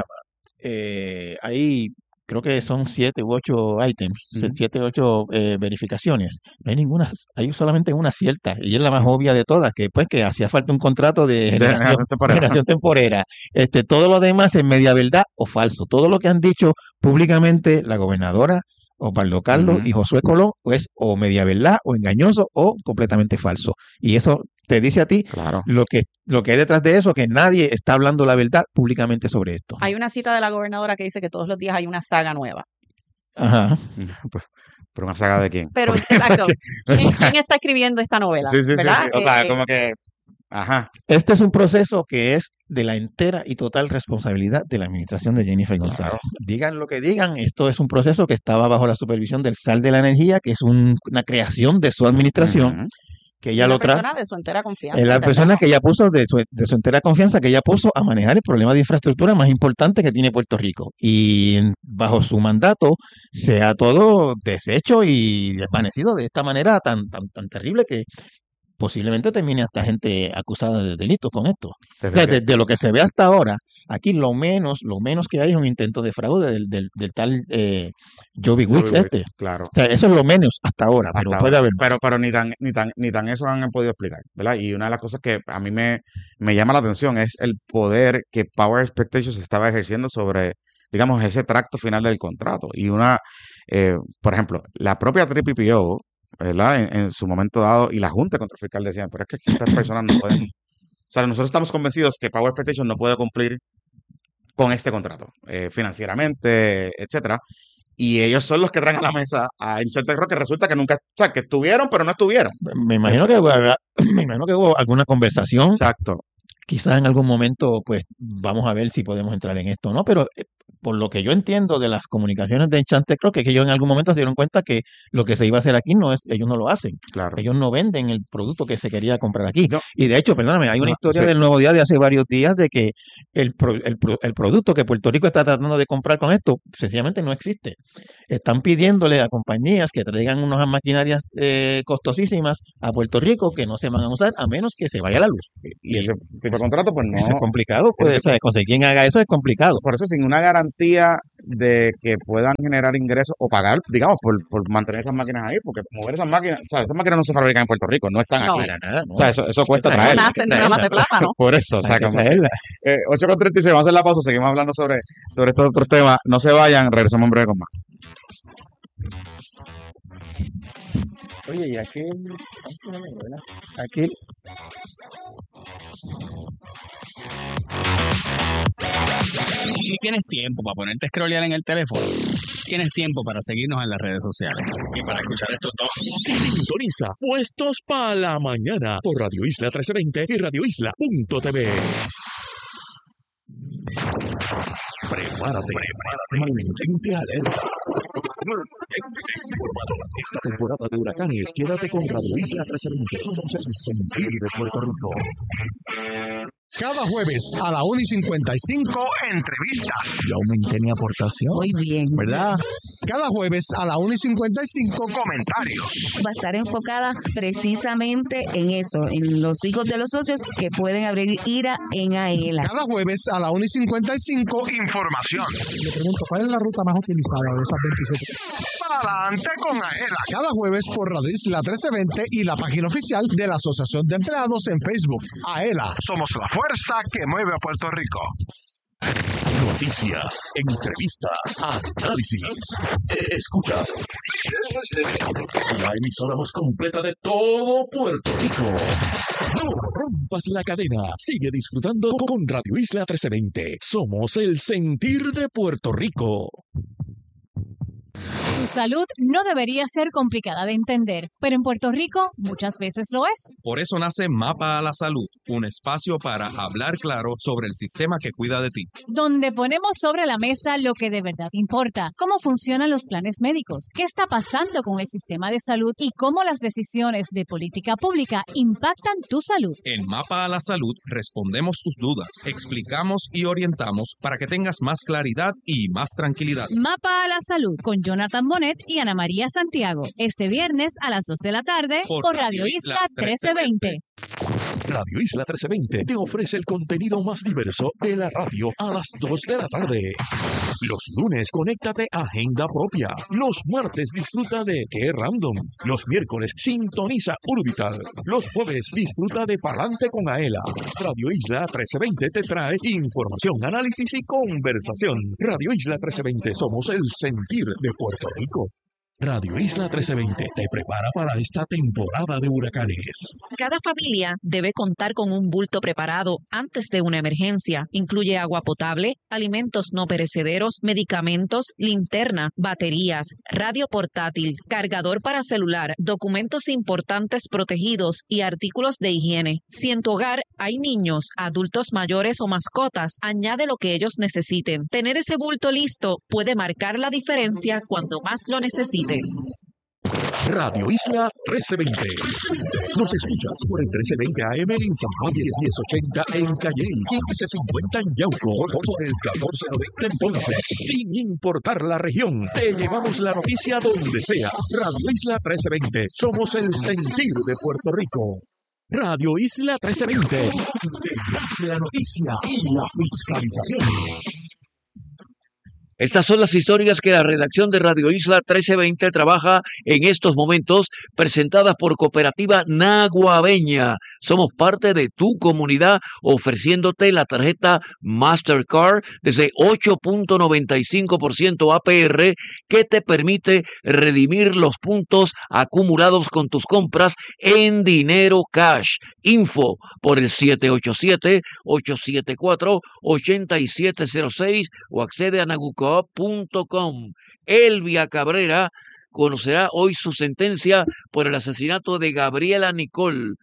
[SPEAKER 9] hay, creo que son 7 u 8 items, 7 u 8 verificaciones. No hay ninguna, hay solamente una cierta, y es la más obvia de todas, que pues que hacía falta un contrato de generación temporera. Todo lo demás es media verdad o falso. Todo lo que han dicho públicamente la gobernadora, Osvaldo Carlos y Josué Colón, pues o media verdad o engañoso o completamente falso. Y eso te dice a ti lo que hay detrás de eso, que nadie está hablando la verdad públicamente sobre esto.
[SPEAKER 2] Hay una cita de la gobernadora que dice que todos los días hay una saga nueva.
[SPEAKER 9] Ajá.
[SPEAKER 1] ¿Pero una saga de quién?
[SPEAKER 2] Pero, exacto, ¿quién está escribiendo esta novela?
[SPEAKER 1] Sí,
[SPEAKER 2] ¿verdad?
[SPEAKER 1] O sea, como que... Ajá.
[SPEAKER 9] Este es un proceso que es de la entera y total responsabilidad de la administración de Jennifer González. Digan lo que digan, esto es un proceso que estaba bajo la supervisión del SAL de la Energía, que es una creación de su administración, que ella lo trae.
[SPEAKER 2] Es una persona de su entera confianza.
[SPEAKER 9] Es la persona que ella puso de su entera confianza, que ella puso a manejar el problema de infraestructura más importante que tiene Puerto Rico. Y bajo su mandato se ha todo deshecho y desvanecido de esta manera tan terrible que posiblemente termine hasta gente acusada de delitos con esto. O sea, de lo que se ve hasta ahora, aquí lo menos que hay es un intento de fraude del tal Joby Wicks
[SPEAKER 1] Claro.
[SPEAKER 9] O sea, eso es lo menos hasta ahora, pero puede haber más.
[SPEAKER 1] Pero ni tan eso han podido explicar, ¿verdad? Y una de las cosas que a mí me llama la atención es el poder que Power Expectations estaba ejerciendo sobre, digamos, ese tracto final del contrato. Y por ejemplo, la propia TPPO, ¿verdad? En su momento dado, y la Junta Control Fiscal decían, pero es que estas personas no pueden... O sea, nosotros estamos convencidos que Power Expectations no puede cumplir con este contrato, financieramente, etcétera. Y ellos son los que traen a la mesa a Insurtech Rock, que resulta que nunca... O sea, que estuvieron, pero no estuvieron.
[SPEAKER 9] Me imagino que hubo alguna conversación.
[SPEAKER 1] Exacto.
[SPEAKER 9] quizás en algún momento, pues vamos a ver si podemos entrar en esto o no, pero por lo que yo entiendo de las comunicaciones de Enchantec, creo que ellos en algún momento se dieron cuenta que lo que se iba a hacer aquí ellos no lo hacen.
[SPEAKER 1] Claro.
[SPEAKER 9] Ellos no venden el producto que se quería comprar aquí.
[SPEAKER 1] No.
[SPEAKER 9] Y de hecho, perdóname, hay una historia
[SPEAKER 1] Sí.
[SPEAKER 9] del Nuevo Día de hace varios días de que el producto que Puerto Rico está tratando de comprar con esto sencillamente no existe. Están pidiéndole a compañías que traigan unas maquinarias costosísimas a Puerto Rico que no se van a usar a menos que se vaya la luz.
[SPEAKER 1] Y ese tipo de contrato, pues no.
[SPEAKER 9] Eso es complicado, pues, conseguir quien haga eso es complicado.
[SPEAKER 1] Por eso, sin una garantía de que puedan generar ingresos o pagar, digamos, por mantener esas máquinas ahí, porque mover esas máquinas, o sea, esas máquinas no se fabrican en Puerto Rico, no están
[SPEAKER 2] No.
[SPEAKER 1] aquí.
[SPEAKER 9] Para nada, no.
[SPEAKER 1] O sea, eso cuesta
[SPEAKER 9] No
[SPEAKER 1] traerlas.
[SPEAKER 2] nacen de la mata de plátano.
[SPEAKER 1] Por eso, o sea,
[SPEAKER 9] Hay que
[SPEAKER 1] como,
[SPEAKER 9] traerla.
[SPEAKER 1] 8:36, vamos a hacer la pausa, seguimos hablando sobre estos otros temas. No se vayan, regresamos en breve con más.
[SPEAKER 9] Oye, y aquel, aquel,
[SPEAKER 3] Si tienes tiempo para ponerte a scrollear en el teléfono, tienes tiempo para seguirnos en las redes sociales y para escuchar estos dos.
[SPEAKER 4] Sintoniza Puestos para la Mañana por Radio Isla 1320 y radioisla.tv. Prepárate. Mantente alerta. Mantente informado. Esta temporada de huracanes, quédate con Radio Isla 1320. Somos el sentir de Puerto Rico.
[SPEAKER 10] Cada jueves a la 1:55, entrevistas.
[SPEAKER 11] Yo aumenté mi aportación.
[SPEAKER 12] Muy bien.
[SPEAKER 10] ¿Verdad? Cada jueves a la 1:55, comentarios.
[SPEAKER 12] Va a estar enfocada precisamente en eso, en los hijos de los socios que pueden abrir IRA en AELA.
[SPEAKER 10] Cada jueves a la 1:55, información.
[SPEAKER 13] Le pregunto, ¿cuál es la ruta más utilizada de esas 27?
[SPEAKER 10] Para adelante con AELA. Cada jueves por Radio Isla 1320 y la página oficial de la Asociación de Empleados en Facebook. AELA, somos la fuerza que mueve a Puerto Rico.
[SPEAKER 4] Noticias, entrevistas, análisis. Escuchas. La emisora más completa de todo Puerto Rico. No rompas la cadena. Sigue disfrutando con Radio Isla 1320. Somos el sentir de Puerto Rico.
[SPEAKER 14] Tu salud no debería ser complicada de entender, pero en Puerto Rico muchas veces lo es.
[SPEAKER 15] Por eso nace Mapa a la Salud, un espacio para hablar claro sobre el sistema que cuida de ti.
[SPEAKER 14] Donde ponemos sobre la mesa lo que de verdad importa, cómo funcionan los planes médicos, qué está pasando con el sistema de salud y cómo las decisiones de política pública impactan tu salud.
[SPEAKER 15] En Mapa a la Salud respondemos tus dudas, explicamos y orientamos para que tengas más claridad y más tranquilidad.
[SPEAKER 14] Mapa a la Salud con Jonathan Bonet y Ana María Santiago. Este viernes a las 2 de la tarde por Radio Isla 1320.
[SPEAKER 4] Radio Isla 1320 te ofrece el contenido más diverso de la radio a las 2 de la tarde. Los lunes, conéctate a Agenda Propia. Los martes, disfruta de Qué Random. Los miércoles, sintoniza Orbital. Los jueves, disfruta de Palante con Aela. Radio Isla 1320 te trae información, análisis y conversación. Radio Isla 1320, somos el sentir de Puerto Rico. Radio Isla 1320 te prepara para esta temporada de huracanes.
[SPEAKER 16] Cada familia debe contar con un bulto preparado antes de una emergencia. Incluye agua potable, alimentos no perecederos, medicamentos, linterna, baterías, radio portátil, cargador para celular, documentos importantes protegidos y artículos de higiene. Si en tu hogar hay niños, adultos mayores o mascotas, añade lo que ellos necesiten. Tener ese bulto listo puede marcar la diferencia cuando más lo necesites.
[SPEAKER 4] Radio Isla 1320. Nos escuchas por el 1320 AM en San Juan y el 1080 en Calley, 1550 en Yauco, por el 1490 en Ponce. Sin importar la región, te llevamos la noticia donde sea. Radio Isla 1320. Somos el sentir de Puerto Rico. Radio Isla 1320. Te nace la noticia y la fiscalización.
[SPEAKER 17] Estas son las historias que la redacción de Radio Isla 1320 trabaja en estos momentos, presentadas por Cooperativa Naguabeña. Somos parte de tu comunidad, ofreciéndote la tarjeta Mastercard desde 8.95% APR, que te permite redimir los puntos acumulados con tus compras en dinero cash. Info por el 787-874-8706 o accede a Naguco.com. Elvia Cabrera conocerá hoy su sentencia por el asesinato de Gabriela Nicole.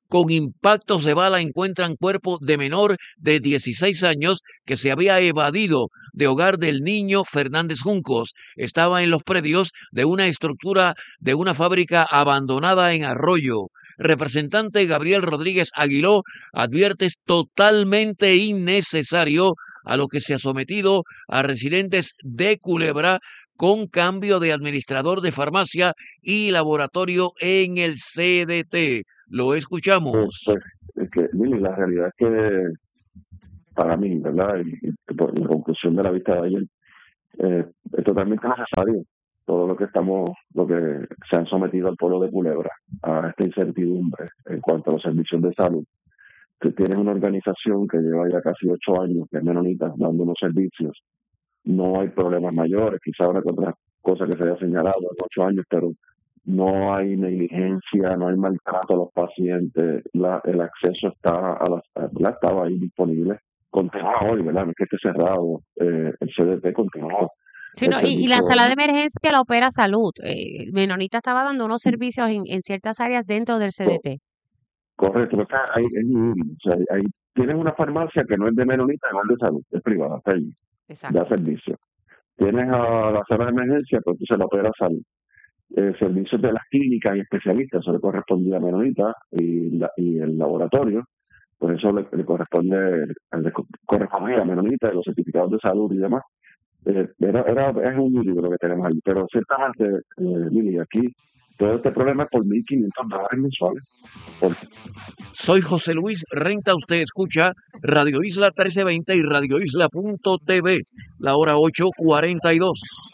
[SPEAKER 17] Con impactos de bala encuentran cuerpo de menor de 16 años que se había evadido de hogar del niño Fernández Juncos. Estaba en los predios de una estructura de una fábrica abandonada en Arroyo. Representante Gabriel Rodríguez Aguiló advierte es totalmente innecesario a lo que se ha sometido a residentes de Culebra con cambio de administrador de farmacia y laboratorio en el CDT. Lo escuchamos.
[SPEAKER 18] Pues, es que, Lili, la realidad es que para mí, ¿verdad? Y por la conclusión de la vista de ayer, es totalmente necesario todo lo que se han sometido al pueblo de Culebra a esta incertidumbre en cuanto a los servicios de salud. Que tienes una organización que lleva ya casi 8 años, que es Menonita, dando unos servicios. No hay problemas mayores, quizá habrá otras cosas que se haya señalado en 8 años, pero no hay negligencia, no hay maltrato a los pacientes, el acceso estaba ahí disponible. Continúa hoy, ¿verdad? No es que esté cerrado, el CDT continúa.
[SPEAKER 19] Sí, no, y la sala de emergencia la opera Salud. Menonita estaba dando unos servicios en ciertas áreas dentro del CDT.
[SPEAKER 18] Correcto, ahí tienes una farmacia que no es de Menonita, no es de Salud, es privada, está allí, da servicio. Tienes a la sala de emergencia, pues entonces la opera Salud. Servicios de las clínicas y especialistas, eso le correspondía a Menonita y el laboratorio, pues eso le correspondía a Menonita, los certificados de salud y demás. Es un libro que tenemos ahí, pero ciertamente, Lili, aquí todo este problema es por $1,500 mensuales.
[SPEAKER 17] Soy José Luis Renta, usted escucha Radio Isla 1320 y radioisla.tv, la hora 8:42.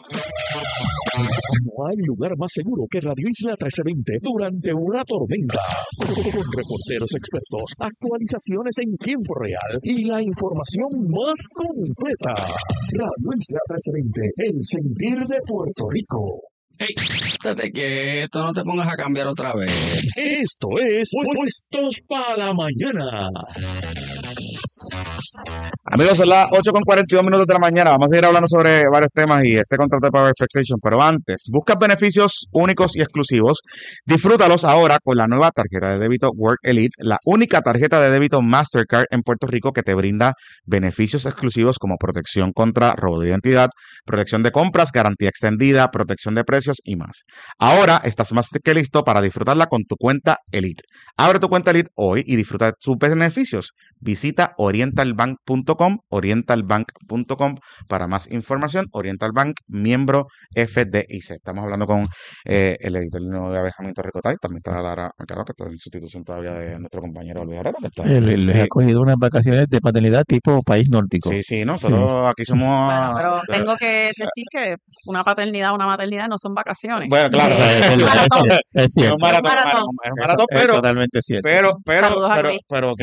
[SPEAKER 4] No hay lugar más seguro que Radio Isla 1320 durante una tormenta. Con reporteros expertos, actualizaciones en tiempo real y la información más completa. Radio Isla 1320, el sentir de Puerto Rico.
[SPEAKER 3] Hey, estate quieto, no te pongas a cambiar otra vez.
[SPEAKER 4] Esto es Puestos para Mañana.
[SPEAKER 1] Amigos, son las 8:42 de la mañana. Vamos a ir hablando sobre varios temas y este contrato de Power Expectation. Pero antes, buscas beneficios únicos y exclusivos. Disfrútalos ahora con la nueva tarjeta de débito Work Elite, la única tarjeta de débito Mastercard en Puerto Rico que te brinda beneficios exclusivos como protección contra robo de identidad, protección de compras, garantía extendida, protección de precios y más. Ahora estás más que listo para disfrutarla con tu cuenta Elite. Abre tu cuenta Elite hoy y disfruta de sus beneficios. Visita orientalbank.com para más información. Oriental Bank, miembro FDIC. Estamos hablando con el editor de Benjamín Torricotay. También está Lara Mercado, que está en sustitución todavía de nuestro compañero Luis Herrera.
[SPEAKER 9] Les ha cogido unas vacaciones de paternidad tipo país nórdico.
[SPEAKER 1] Sí, nosotros aquí somos...
[SPEAKER 2] Bueno, pero tengo que decir que una paternidad, una maternidad no son vacaciones.
[SPEAKER 1] Bueno, claro.
[SPEAKER 9] Es cierto.
[SPEAKER 1] Es un maratón, pero...
[SPEAKER 9] Totalmente cierto.
[SPEAKER 1] Pero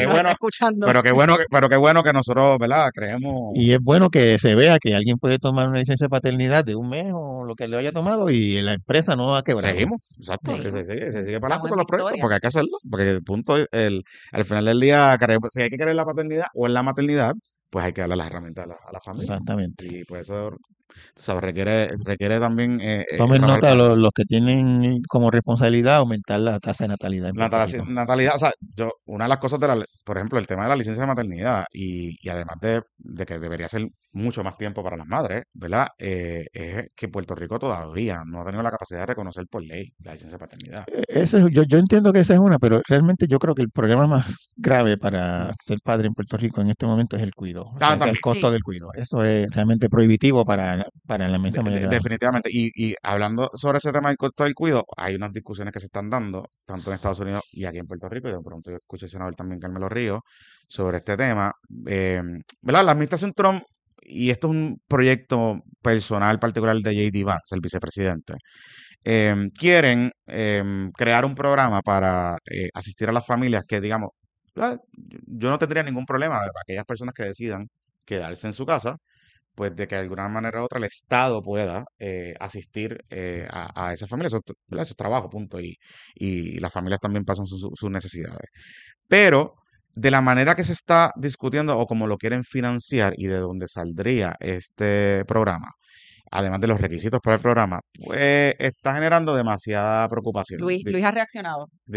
[SPEAKER 1] qué bueno que nosotros, ¿verdad? Creemos.
[SPEAKER 9] Y es bueno que se vea que alguien puede tomar una licencia de paternidad de un mes o lo que le haya tomado y la empresa no va a quebrar.
[SPEAKER 1] Seguimos, exacto. Se sigue para adelante con los proyectos porque hay que hacerlo. Porque el punto, al final del día, si hay que querer la paternidad o en la maternidad, pues hay que darle las herramientas a la familia.
[SPEAKER 9] Exactamente.
[SPEAKER 1] Y pues eso, ¿sabes? Requiere también...
[SPEAKER 9] Tomen nota los que tienen como responsabilidad aumentar la tasa de natalidad.
[SPEAKER 1] Natalidad, o sea, una de las cosas por ejemplo, el tema de la licencia de maternidad y además de que debería ser mucho más tiempo para las madres, ¿verdad? Es que Puerto Rico todavía no ha tenido la capacidad de reconocer por ley la licencia de paternidad.
[SPEAKER 9] Yo entiendo que esa es una, pero realmente yo creo que el problema más grave para ser padre en Puerto Rico en este momento es el cuido. El costo del cuido. Eso es realmente prohibitivo para la inmensa mayoría.
[SPEAKER 1] Definitivamente. Y hablando sobre ese tema del costo del cuido, hay unas discusiones que se están dando, tanto en Estados Unidos y aquí en Puerto Rico, y de pronto yo escuché al senador también, Carmelo Ríos, sobre este tema. ¿Verdad? La administración Trump, y esto es un proyecto personal particular de J.D. Vance, el vicepresidente, quieren crear un programa para asistir a las familias que, digamos, yo no tendría ningún problema de aquellas personas que decidan quedarse en su casa, pues de que de alguna manera u otra el Estado pueda asistir a esas familias, eso es trabajo, punto, y las familias también pasan sus necesidades. Pero de la manera que se está discutiendo o como lo quieren financiar y de dónde saldría este programa, además de los requisitos para el programa, pues está generando demasiada preocupación.
[SPEAKER 2] Luis ha reaccionado.
[SPEAKER 1] Bien.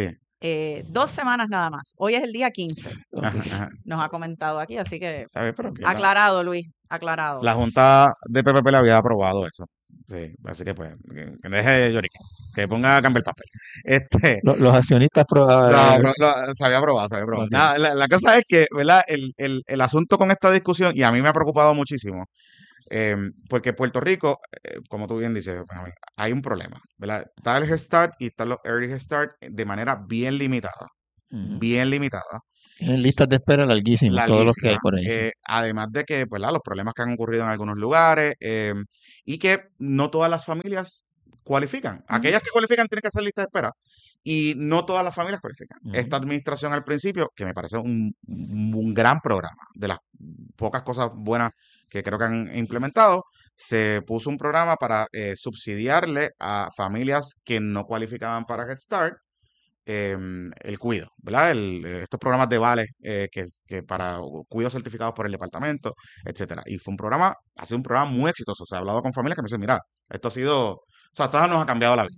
[SPEAKER 2] 2 semanas nada más. Hoy es el día 15.
[SPEAKER 1] Ajá.
[SPEAKER 2] Nos ha comentado aquí, así que
[SPEAKER 1] Está bien, pero que
[SPEAKER 2] aclarado, Luis, aclarado.
[SPEAKER 1] la Junta de PPP le había aprobado eso. Sí, así que pues, que deje de lloriquear, que ponga a cambiar el papel.
[SPEAKER 9] Los accionistas
[SPEAKER 1] Se había aprobado, se había aprobado.
[SPEAKER 9] Ok.
[SPEAKER 1] Nada, la cosa es que, ¿verdad? El asunto con esta discusión, y a mí me ha preocupado muchísimo, porque Puerto Rico, como tú bien dices, hay un problema, ¿verdad? Está el Head Start y están los Early Head Start de manera bien limitada, bien limitada.
[SPEAKER 9] Tienen listas de espera larguísimas, todos los que hay
[SPEAKER 1] Larguísima.
[SPEAKER 9] por ahí. Sí.
[SPEAKER 1] Además de que, ¿verdad? Los problemas que han ocurrido en algunos lugares y que no todas las familias cualifican. Aquellas que cualifican tienen que hacer lista de espera y no todas las familias cualifican. Esta administración al principio, que me parece un gran programa, de las pocas cosas buenas que creo que han implementado, se puso un programa para subsidiarle a familias que no cualificaban para Head Start el cuido, ¿verdad? Estos programas de vales que para cuidos certificados por el departamento, etcétera. Y ha sido un programa muy exitoso. Se ha hablado con familias que me dicen, mira, esto ha sido, o sea, esto nos ha cambiado la vida.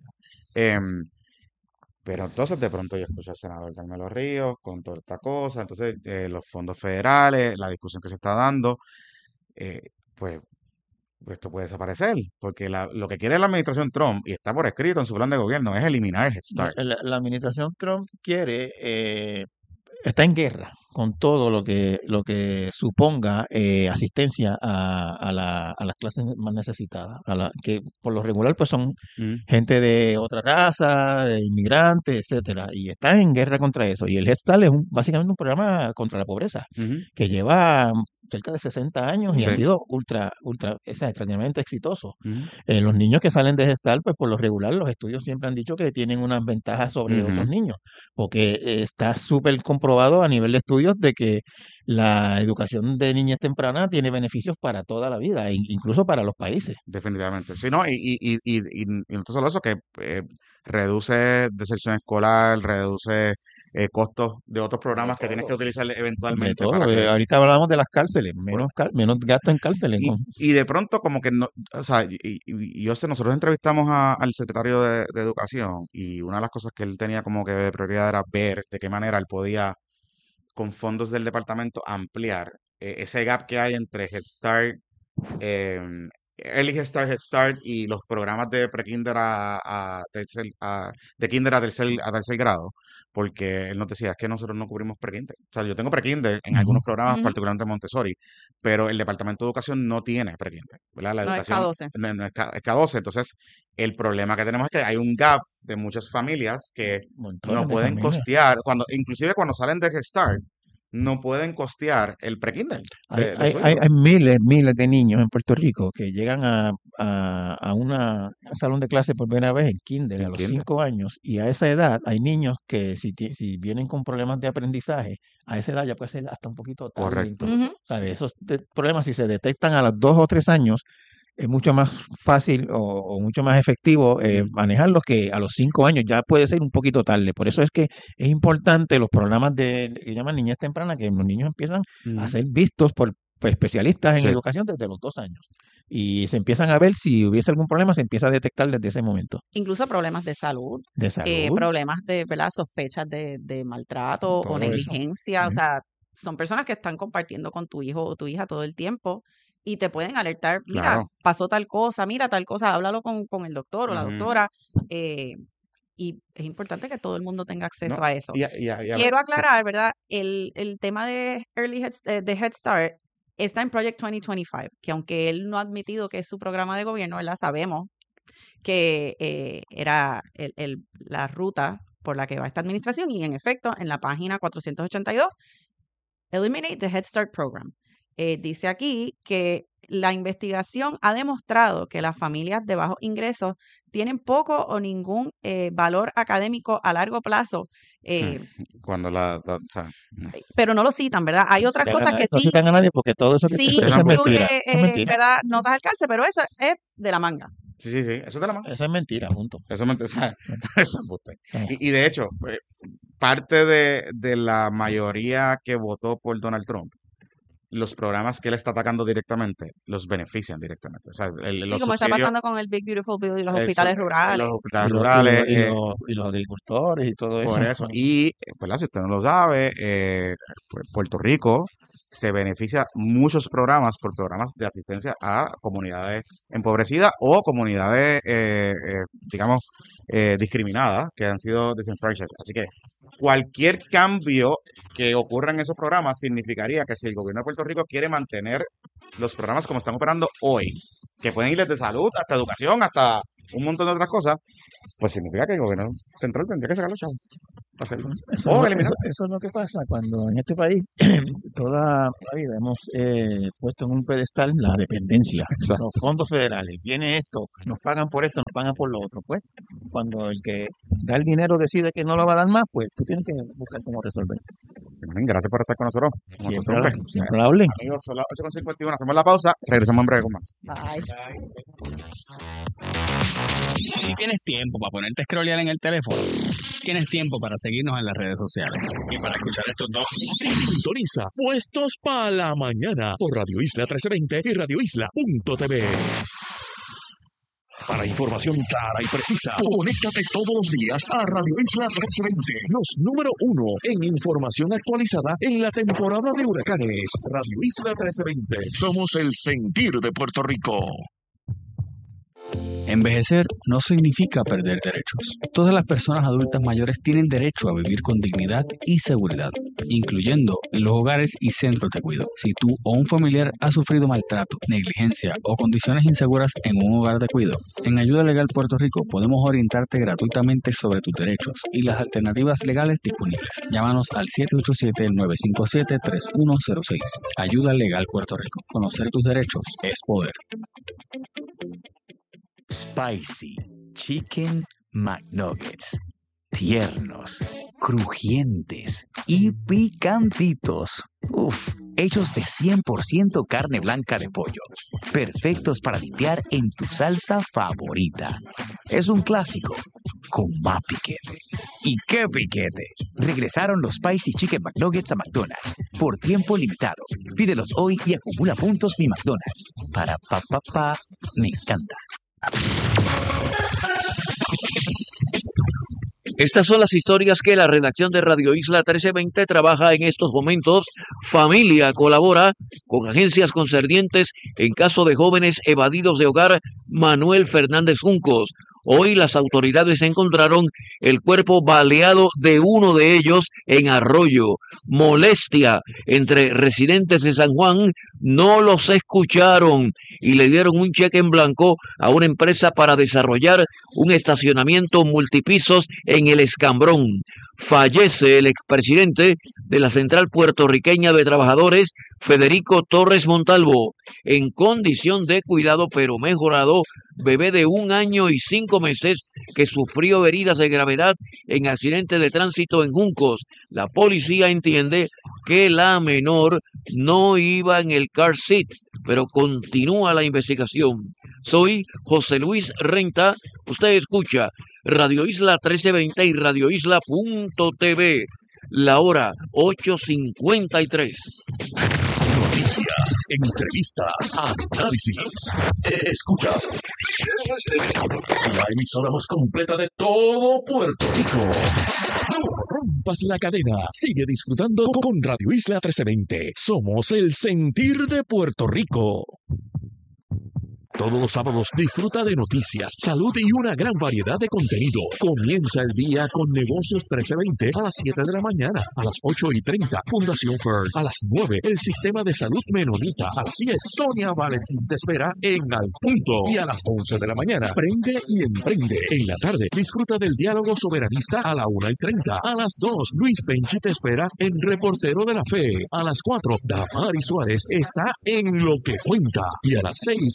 [SPEAKER 1] Pero entonces de pronto yo escucho al senador Carmelo Ríos con toda esta cosa, entonces los fondos federales, la discusión que se está dando, pues esto puede desaparecer, porque lo que quiere la administración Trump, y está por escrito en su plan de gobierno, es eliminar Head Start.
[SPEAKER 9] La administración Trump está en guerra con todo lo que suponga asistencia a las clases más necesitadas, que por lo regular pues son gente de otra raza, de inmigrantes, etcétera, y está en guerra contra eso. Y el Head Start es básicamente un programa contra la pobreza, que lleva cerca de 60 años y
[SPEAKER 1] Sí.
[SPEAKER 9] ha sido ultra, extrañamente exitoso. Los niños que salen de Head Start, pues por lo regular los estudios siempre han dicho que tienen unas ventajas sobre otros niños, porque está súper comprobado a nivel de estudios de que la educación de niñez temprana tiene beneficios para toda la vida, incluso para los países.
[SPEAKER 1] Definitivamente. Sí, ¿no? Y no solo eso, que reduce deserción escolar, reduce costos de otros programas que tienes que utilizar
[SPEAKER 9] De
[SPEAKER 1] eventualmente
[SPEAKER 9] todo.
[SPEAKER 1] para que...
[SPEAKER 9] Ahorita hablamos de las cárceles, menos gasto en cárceles. ¿no?
[SPEAKER 1] Y de pronto como que no, o sea, y yo sé, nosotros entrevistamos al secretario de Educación y una de las cosas que él tenía como que de prioridad era ver de qué manera él podía, con fondos del departamento, ampliar ese gap que hay entre Head Start, Early Head Start y los programas de pre-kinder de kinder a tercer grado, porque él nos decía, es que nosotros no cubrimos pre-kinder. O sea, yo tengo pre-kinder en algunos programas, particularmente Montessori, pero el Departamento de Educación no tiene pre-kinder, ¿verdad? La educación
[SPEAKER 2] es K12.
[SPEAKER 1] no es K12. Entonces, el problema que tenemos es que hay un gap de muchas familias que
[SPEAKER 9] Montones
[SPEAKER 1] no
[SPEAKER 9] de
[SPEAKER 1] pueden
[SPEAKER 9] familias.
[SPEAKER 1] costear, inclusive cuando salen de Head Start, no pueden costear el pre-kinder de su hijo.
[SPEAKER 9] Hay miles de niños en Puerto Rico que llegan a un salón de clase por primera vez en kinder a los 5 años, y a esa edad hay niños que si vienen con problemas de aprendizaje, a esa edad ya puede ser hasta un poquito tarde.
[SPEAKER 1] Correcto.
[SPEAKER 9] Incluso, ¿sabes? Esos problemas, si se detectan a los 2 o 3 años, es mucho más fácil o mucho más efectivo manejarlos, que a los 5 años ya puede ser un poquito tarde. Por eso es que es importante los programas que llaman niñez temprana, que los niños empiezan a ser vistos por especialistas en
[SPEAKER 1] Sí.
[SPEAKER 9] educación desde los 2 años. Y se empiezan a ver si hubiese algún problema, se empieza a detectar desde ese momento.
[SPEAKER 2] Incluso problemas de salud,
[SPEAKER 9] De salud.
[SPEAKER 2] problemas de, ¿verdad? Sospechas de maltrato
[SPEAKER 9] Todo
[SPEAKER 2] o
[SPEAKER 9] eso.
[SPEAKER 2] negligencia. O sea, son personas que están compartiendo con tu hijo o tu hija todo el tiempo y te pueden alertar, mira,
[SPEAKER 1] Claro.
[SPEAKER 2] pasó tal cosa, mira tal cosa, háblalo con el doctor o la
[SPEAKER 1] Ujú.
[SPEAKER 2] doctora. Y es importante que todo el mundo tenga acceso
[SPEAKER 1] No,
[SPEAKER 2] a eso. Quiero
[SPEAKER 1] sí.
[SPEAKER 2] aclarar, ¿verdad? El tema de de Head Start está en Project 2025, que aunque él no ha admitido que es su programa de gobierno, ¿verdad? Sabemos que era la ruta por la que va esta administración, y en efecto, en la página 482, Eliminate the Head Start Program. Dice aquí que la investigación ha demostrado que las familias de bajos ingresos tienen poco o ningún valor académico a largo plazo,
[SPEAKER 1] Cuando o sea,
[SPEAKER 2] pero no lo citan, ¿verdad? Hay otras cosas que
[SPEAKER 9] No
[SPEAKER 2] sí,
[SPEAKER 9] citan a nadie porque todo eso,
[SPEAKER 2] sí
[SPEAKER 9] eso es
[SPEAKER 2] incluye,
[SPEAKER 9] mentira. Eso es mentira.
[SPEAKER 2] ¿verdad? Notas al cárcel, pero eso es de la manga.
[SPEAKER 1] Sí, eso es de la mano.
[SPEAKER 9] Eso es mentira, punto.
[SPEAKER 1] Eso es mentira. Eso es embuste. Y de hecho, parte de la mayoría que votó por Donald Trump los programas que él está atacando directamente los benefician directamente. O sea, los
[SPEAKER 2] como está pasando con el Big Beautiful Bill y los hospitales rurales.
[SPEAKER 1] Los hospitales rurales.
[SPEAKER 9] Y los agricultores y todo eso.
[SPEAKER 1] Por eso. Y, pues, si usted no lo sabe, pues, Puerto Rico se beneficia muchos programas por programas de asistencia a comunidades empobrecidas o comunidades, digamos, discriminadas, que han sido disenfranchised. Así que cualquier cambio que ocurra en esos programas significaría que si el gobierno de Puerto Rico quiere mantener los programas como están operando hoy, que pueden ir desde salud hasta educación, hasta un montón de otras cosas, pues significa que el gobierno central tendría que sacar los chavos.
[SPEAKER 9] Eso es lo que pasa cuando en este país toda la vida hemos puesto en un pedestal la dependencia, los fondos federales. Viene esto, nos pagan por esto, nos pagan por lo otro. Pues cuando el que da el dinero decide que no lo va a dar más, pues tú tienes que buscar cómo resolver.
[SPEAKER 1] Gracias por estar con nosotros.
[SPEAKER 9] Siempre hablen.
[SPEAKER 1] Amigos, son las 8:51, hacemos la pausa, regresamos en breve con más.
[SPEAKER 2] Bye.
[SPEAKER 3] Si tienes tiempo para ponerte a scrollear en el teléfono, tienes tiempo para seguirnos en las redes sociales y para escuchar estos dos.
[SPEAKER 4] Sintoniza Puestos para la Mañana por Radio Isla 1320 y radioisla.tv. Para información clara y precisa, conéctate todos los días a Radio Isla 1320, los número 1 en información actualizada en la temporada de huracanes. Radio Isla 1320, somos el sentir de Puerto Rico.
[SPEAKER 3] Envejecer no significa perder derechos. Todas las personas adultas mayores tienen derecho a vivir con dignidad y seguridad, incluyendo en los hogares y centros de cuidado. Si tú o un familiar ha sufrido maltrato, negligencia o condiciones inseguras en un hogar de cuidado, en Ayuda Legal Puerto Rico podemos orientarte gratuitamente sobre tus derechos y las alternativas legales disponibles. Llámanos al 787-957-3106. Ayuda Legal Puerto Rico. Conocer tus derechos es poder.
[SPEAKER 20] Spicy Chicken McNuggets. Tiernos, crujientes y picantitos. Hechos de 100% carne blanca de pollo. Perfectos para limpiar en tu salsa favorita. Es un clásico con más piquete. ¿Y qué piquete? Regresaron los Spicy Chicken McNuggets a McDonald's por tiempo limitado. Pídelos hoy y acumula puntos Mi McDonald's. Para pa. Me encanta.
[SPEAKER 17] Estas son las historias que la redacción de Radio Isla 1320 trabaja en estos momentos. Familia colabora con agencias concernientes en caso de jóvenes evadidos de hogar. Manuel Fernández Juncos. Hoy las autoridades encontraron el cuerpo baleado de uno de ellos en Arroyo. Molestia entre residentes de San Juan, no los escucharon y le dieron un cheque en blanco a una empresa para desarrollar un estacionamiento multipisos en El Escambrón. Fallece el expresidente de la Central Puertorriqueña de Trabajadores, Federico Torres Montalvo, en condición de cuidado pero mejorado, bebé de 1 año y 5 meses que sufrió heridas de gravedad en accidente de tránsito en Juncos. La policía entiende que la menor no iba en el car seat, pero continúa la investigación. Soy José Luis Renta, usted escucha Radio Isla 1320 y radioisla.tv, la hora 8:53.
[SPEAKER 4] Noticias, entrevistas, análisis. Escuchas la emisora más completa de todo Puerto Rico. No rompas la cadena. Sigue disfrutando con Radio Isla 1320. Somos el sentir de Puerto Rico. Todos los sábados disfruta de noticias, salud y una gran variedad de contenido. Comienza el día con Negocios 1320 a las 7 de la mañana, a las 8:30, Fundación Fern, a las 9, el Sistema de Salud Menonita, a las 10, Sonia Valentín te espera en Al Punto, y a las 11 de la mañana, Prende y Emprende. En la tarde, disfruta del Diálogo Soberanista a la 1:30, a las 2, Luis Penchi te espera en Reportero de la Fe, a las 4, Damari Suárez está en Lo que Cuenta, y a las 6 de la tarde,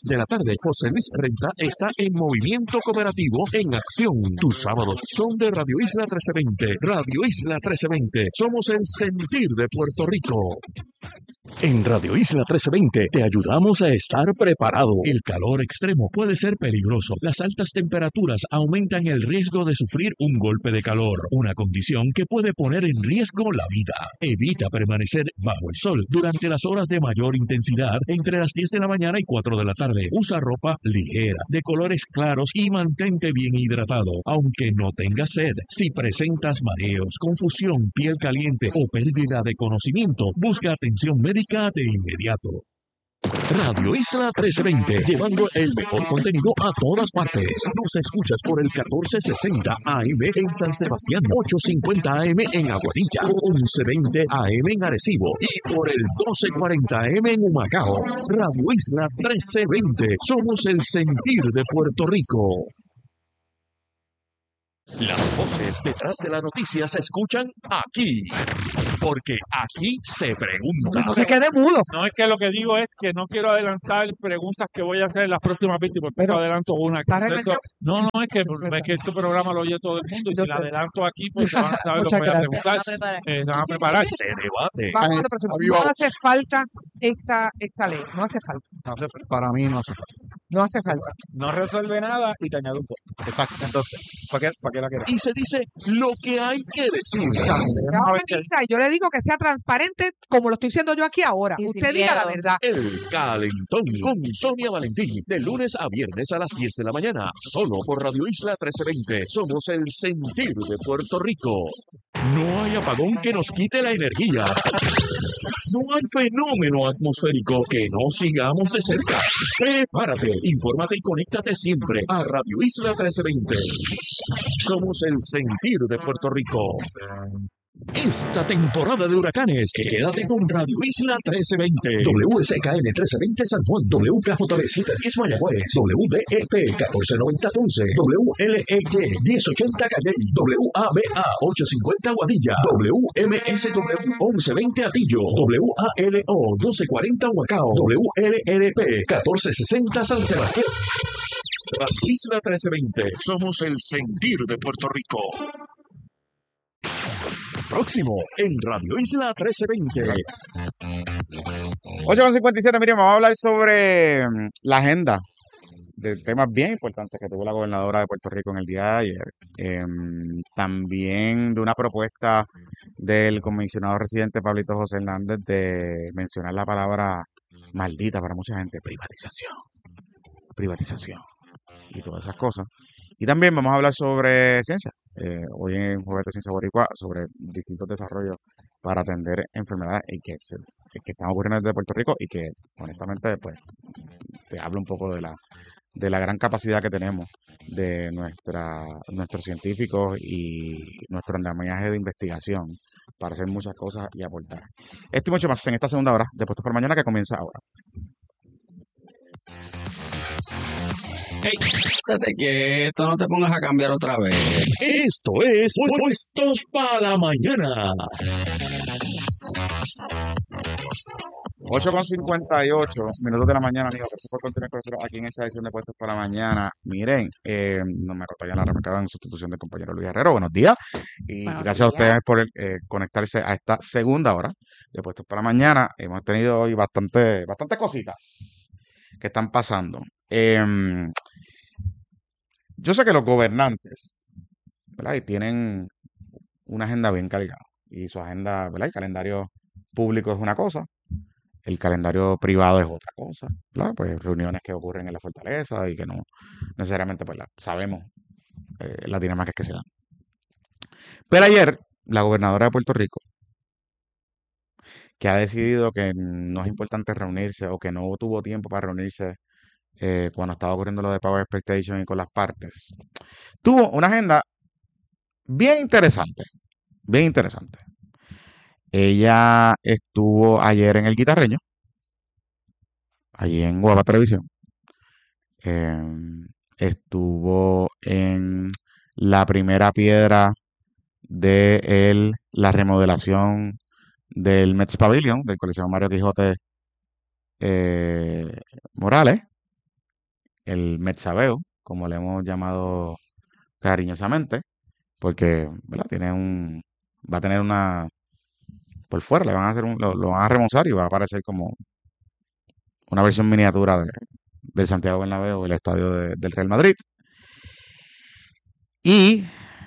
[SPEAKER 4] de José Luis Renta está en Movimiento Cooperativo en acción. Tus sábados son de Radio Isla 1320. Radio Isla 1320. Somos el sentir de Puerto Rico. En Radio Isla 1320 te ayudamos a estar preparado. El calor extremo puede ser peligroso. Las altas temperaturas aumentan el riesgo de sufrir un golpe de calor, una condición que puede poner en riesgo la vida. Evita permanecer bajo el sol durante las horas de mayor intensidad entre las 10 de la mañana y 4 de la tarde. Usa ropa ligera, de colores claros y mantente bien hidratado, aunque no tengas sed. Si presentas mareos, confusión, piel caliente o pérdida de conocimiento, busca atención médica de inmediato. Radio Isla 1320, llevando el mejor contenido a todas partes. Nos escuchas por el 1460 AM en San Sebastián, 850 AM en Aguadilla, 1120 AM en Arecibo y por el 1240 AM en Humacao. Radio Isla 1320, somos el sentir de Puerto Rico. Las voces detrás de la noticia se escuchan aquí, porque aquí se pregunta.
[SPEAKER 7] No se quede mudo.
[SPEAKER 8] No, es que lo que digo es que no quiero adelantar preguntas que voy a hacer en las próximas víctimas, porque adelanto una. No, es que este programa lo oye todo el mundo y si la adelanto aquí, pues van a saber lo que voy a preguntar. Se van a preparar.
[SPEAKER 4] Se debate.
[SPEAKER 7] Vamos a la próxima. No hace falta esta ley. No hace falta.
[SPEAKER 9] Para mí no hace falta.
[SPEAKER 7] No hace falta.
[SPEAKER 9] No resuelve nada y te añade un poco. Exacto. Entonces, ¿para qué la quieres?
[SPEAKER 4] Y se dice lo que hay que decir.
[SPEAKER 7] Yo le digo que sea transparente como lo estoy diciendo yo aquí ahora. Usted diga la verdad.
[SPEAKER 4] El Calentón con Sonia Valentín, de lunes a viernes a las 10 de la mañana, solo por Radio Isla 1320. Somos el sentir de Puerto Rico. No hay apagón que nos quite la energía. No hay fenómeno atmosférico que no sigamos de cerca. Prepárate, infórmate y conéctate siempre a Radio Isla 1320. Somos el sentir de Puerto Rico. Esta temporada de huracanes, quédate con Radio Isla 1320. WSKN 1320 San Juan, WKJB 710 Mayagüez, WDEP 1490 Ponce, WLEY 1080 Calle, WABA 850 Guadilla, WMSW 1120 Atillo, WALO 1240 Huacao, WLRP 1460 San Sebastián. Radio Isla 1320, somos el sentir de Puerto Rico. Próximo en Radio Isla 1320.
[SPEAKER 1] 8:57, Miriam, vamos a hablar sobre la agenda de temas bien importantes que tuvo la gobernadora de Puerto Rico en el día de ayer. También de una propuesta del comisionado residente Pablito José Hernández de mencionar la palabra maldita para mucha gente, privatización y todas esas cosas. Y también vamos a hablar sobre ciencia. Hoy en Jueves de Ciencia Boricua, sobre distintos desarrollos para atender enfermedades que están ocurriendo desde Puerto Rico y que, honestamente, pues, te hablo un poco de la gran capacidad que tenemos de nuestros científicos y nuestro andamiaje de investigación para hacer muchas cosas y aportar. Esto y mucho más en esta segunda hora de Puestos para Mañana, que comienza ahora.
[SPEAKER 3] Hey, fíjate que esto no te pongas a cambiar otra vez.
[SPEAKER 4] Esto es Puestos para Mañana.
[SPEAKER 1] 8:58 minutos de la mañana, amigos. Gracias por continuar con nosotros aquí en esta edición de Puestos para Mañana. Miren, no me acompaña la remacada en sustitución del compañero Luis Herrero. Buenos días. Y gracias a ustedes por conectarse a esta segunda hora de Puestos para Mañana. Hemos tenido hoy bastante cositas que están pasando. Yo sé que los gobernantes, ¿verdad? Y tienen una agenda bien cargada. Y su agenda, ¿verdad? El calendario público es una cosa, el calendario privado es otra cosa, ¿verdad? Pues reuniones que ocurren en la fortaleza y que no necesariamente, pues, sabemos las dinámicas que se dan. Pero ayer, la gobernadora de Puerto Rico, que ha decidido que no es importante reunirse o que no tuvo tiempo para reunirse cuando estaba ocurriendo lo de Power Expectation y con las partes, tuvo una agenda bien interesante, bien interesante. Ella estuvo ayer en El Guitarreño, allí en Guapa Televisión. Estuvo en la primera piedra de la remodelación del Mets Pavilion, del Coliseo Mario Quijote Morales. el Metsabeo, como le hemos llamado cariñosamente, porque, ¿verdad? Va a tener por fuera le van a hacer lo van a remozar y va a aparecer como una versión miniatura del Santiago Bernabéu, el estadio del Real Madrid. Y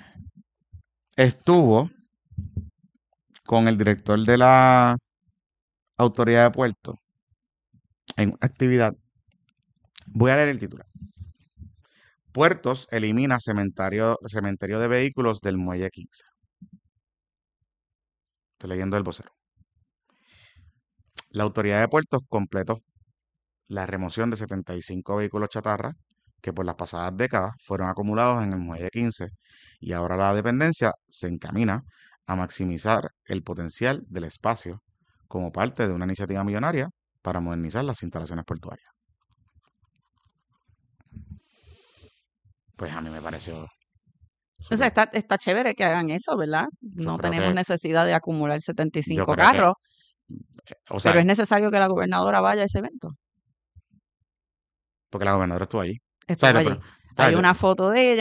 [SPEAKER 1] estuvo con el director de la Autoridad de Puertos en actividad. Voy a leer el titular. Puertos elimina cementerio de vehículos del Muelle 15. Estoy leyendo el vocero. La Autoridad de Puertos completó la remoción de 75 vehículos chatarra que por las pasadas décadas fueron acumulados en el Muelle 15 y ahora la dependencia se encamina a maximizar el potencial del espacio como parte de una iniciativa millonaria para modernizar las instalaciones portuarias. Pues a mí me pareció...
[SPEAKER 2] O sea, está chévere que hagan eso, ¿verdad? No tenemos necesidad de acumular 75
[SPEAKER 1] creo
[SPEAKER 2] carros.
[SPEAKER 1] O sea,
[SPEAKER 2] pero es necesario que la gobernadora vaya a ese evento.
[SPEAKER 1] Porque la gobernadora estuvo allí.
[SPEAKER 2] Estuvo allí. Hay una foto de ella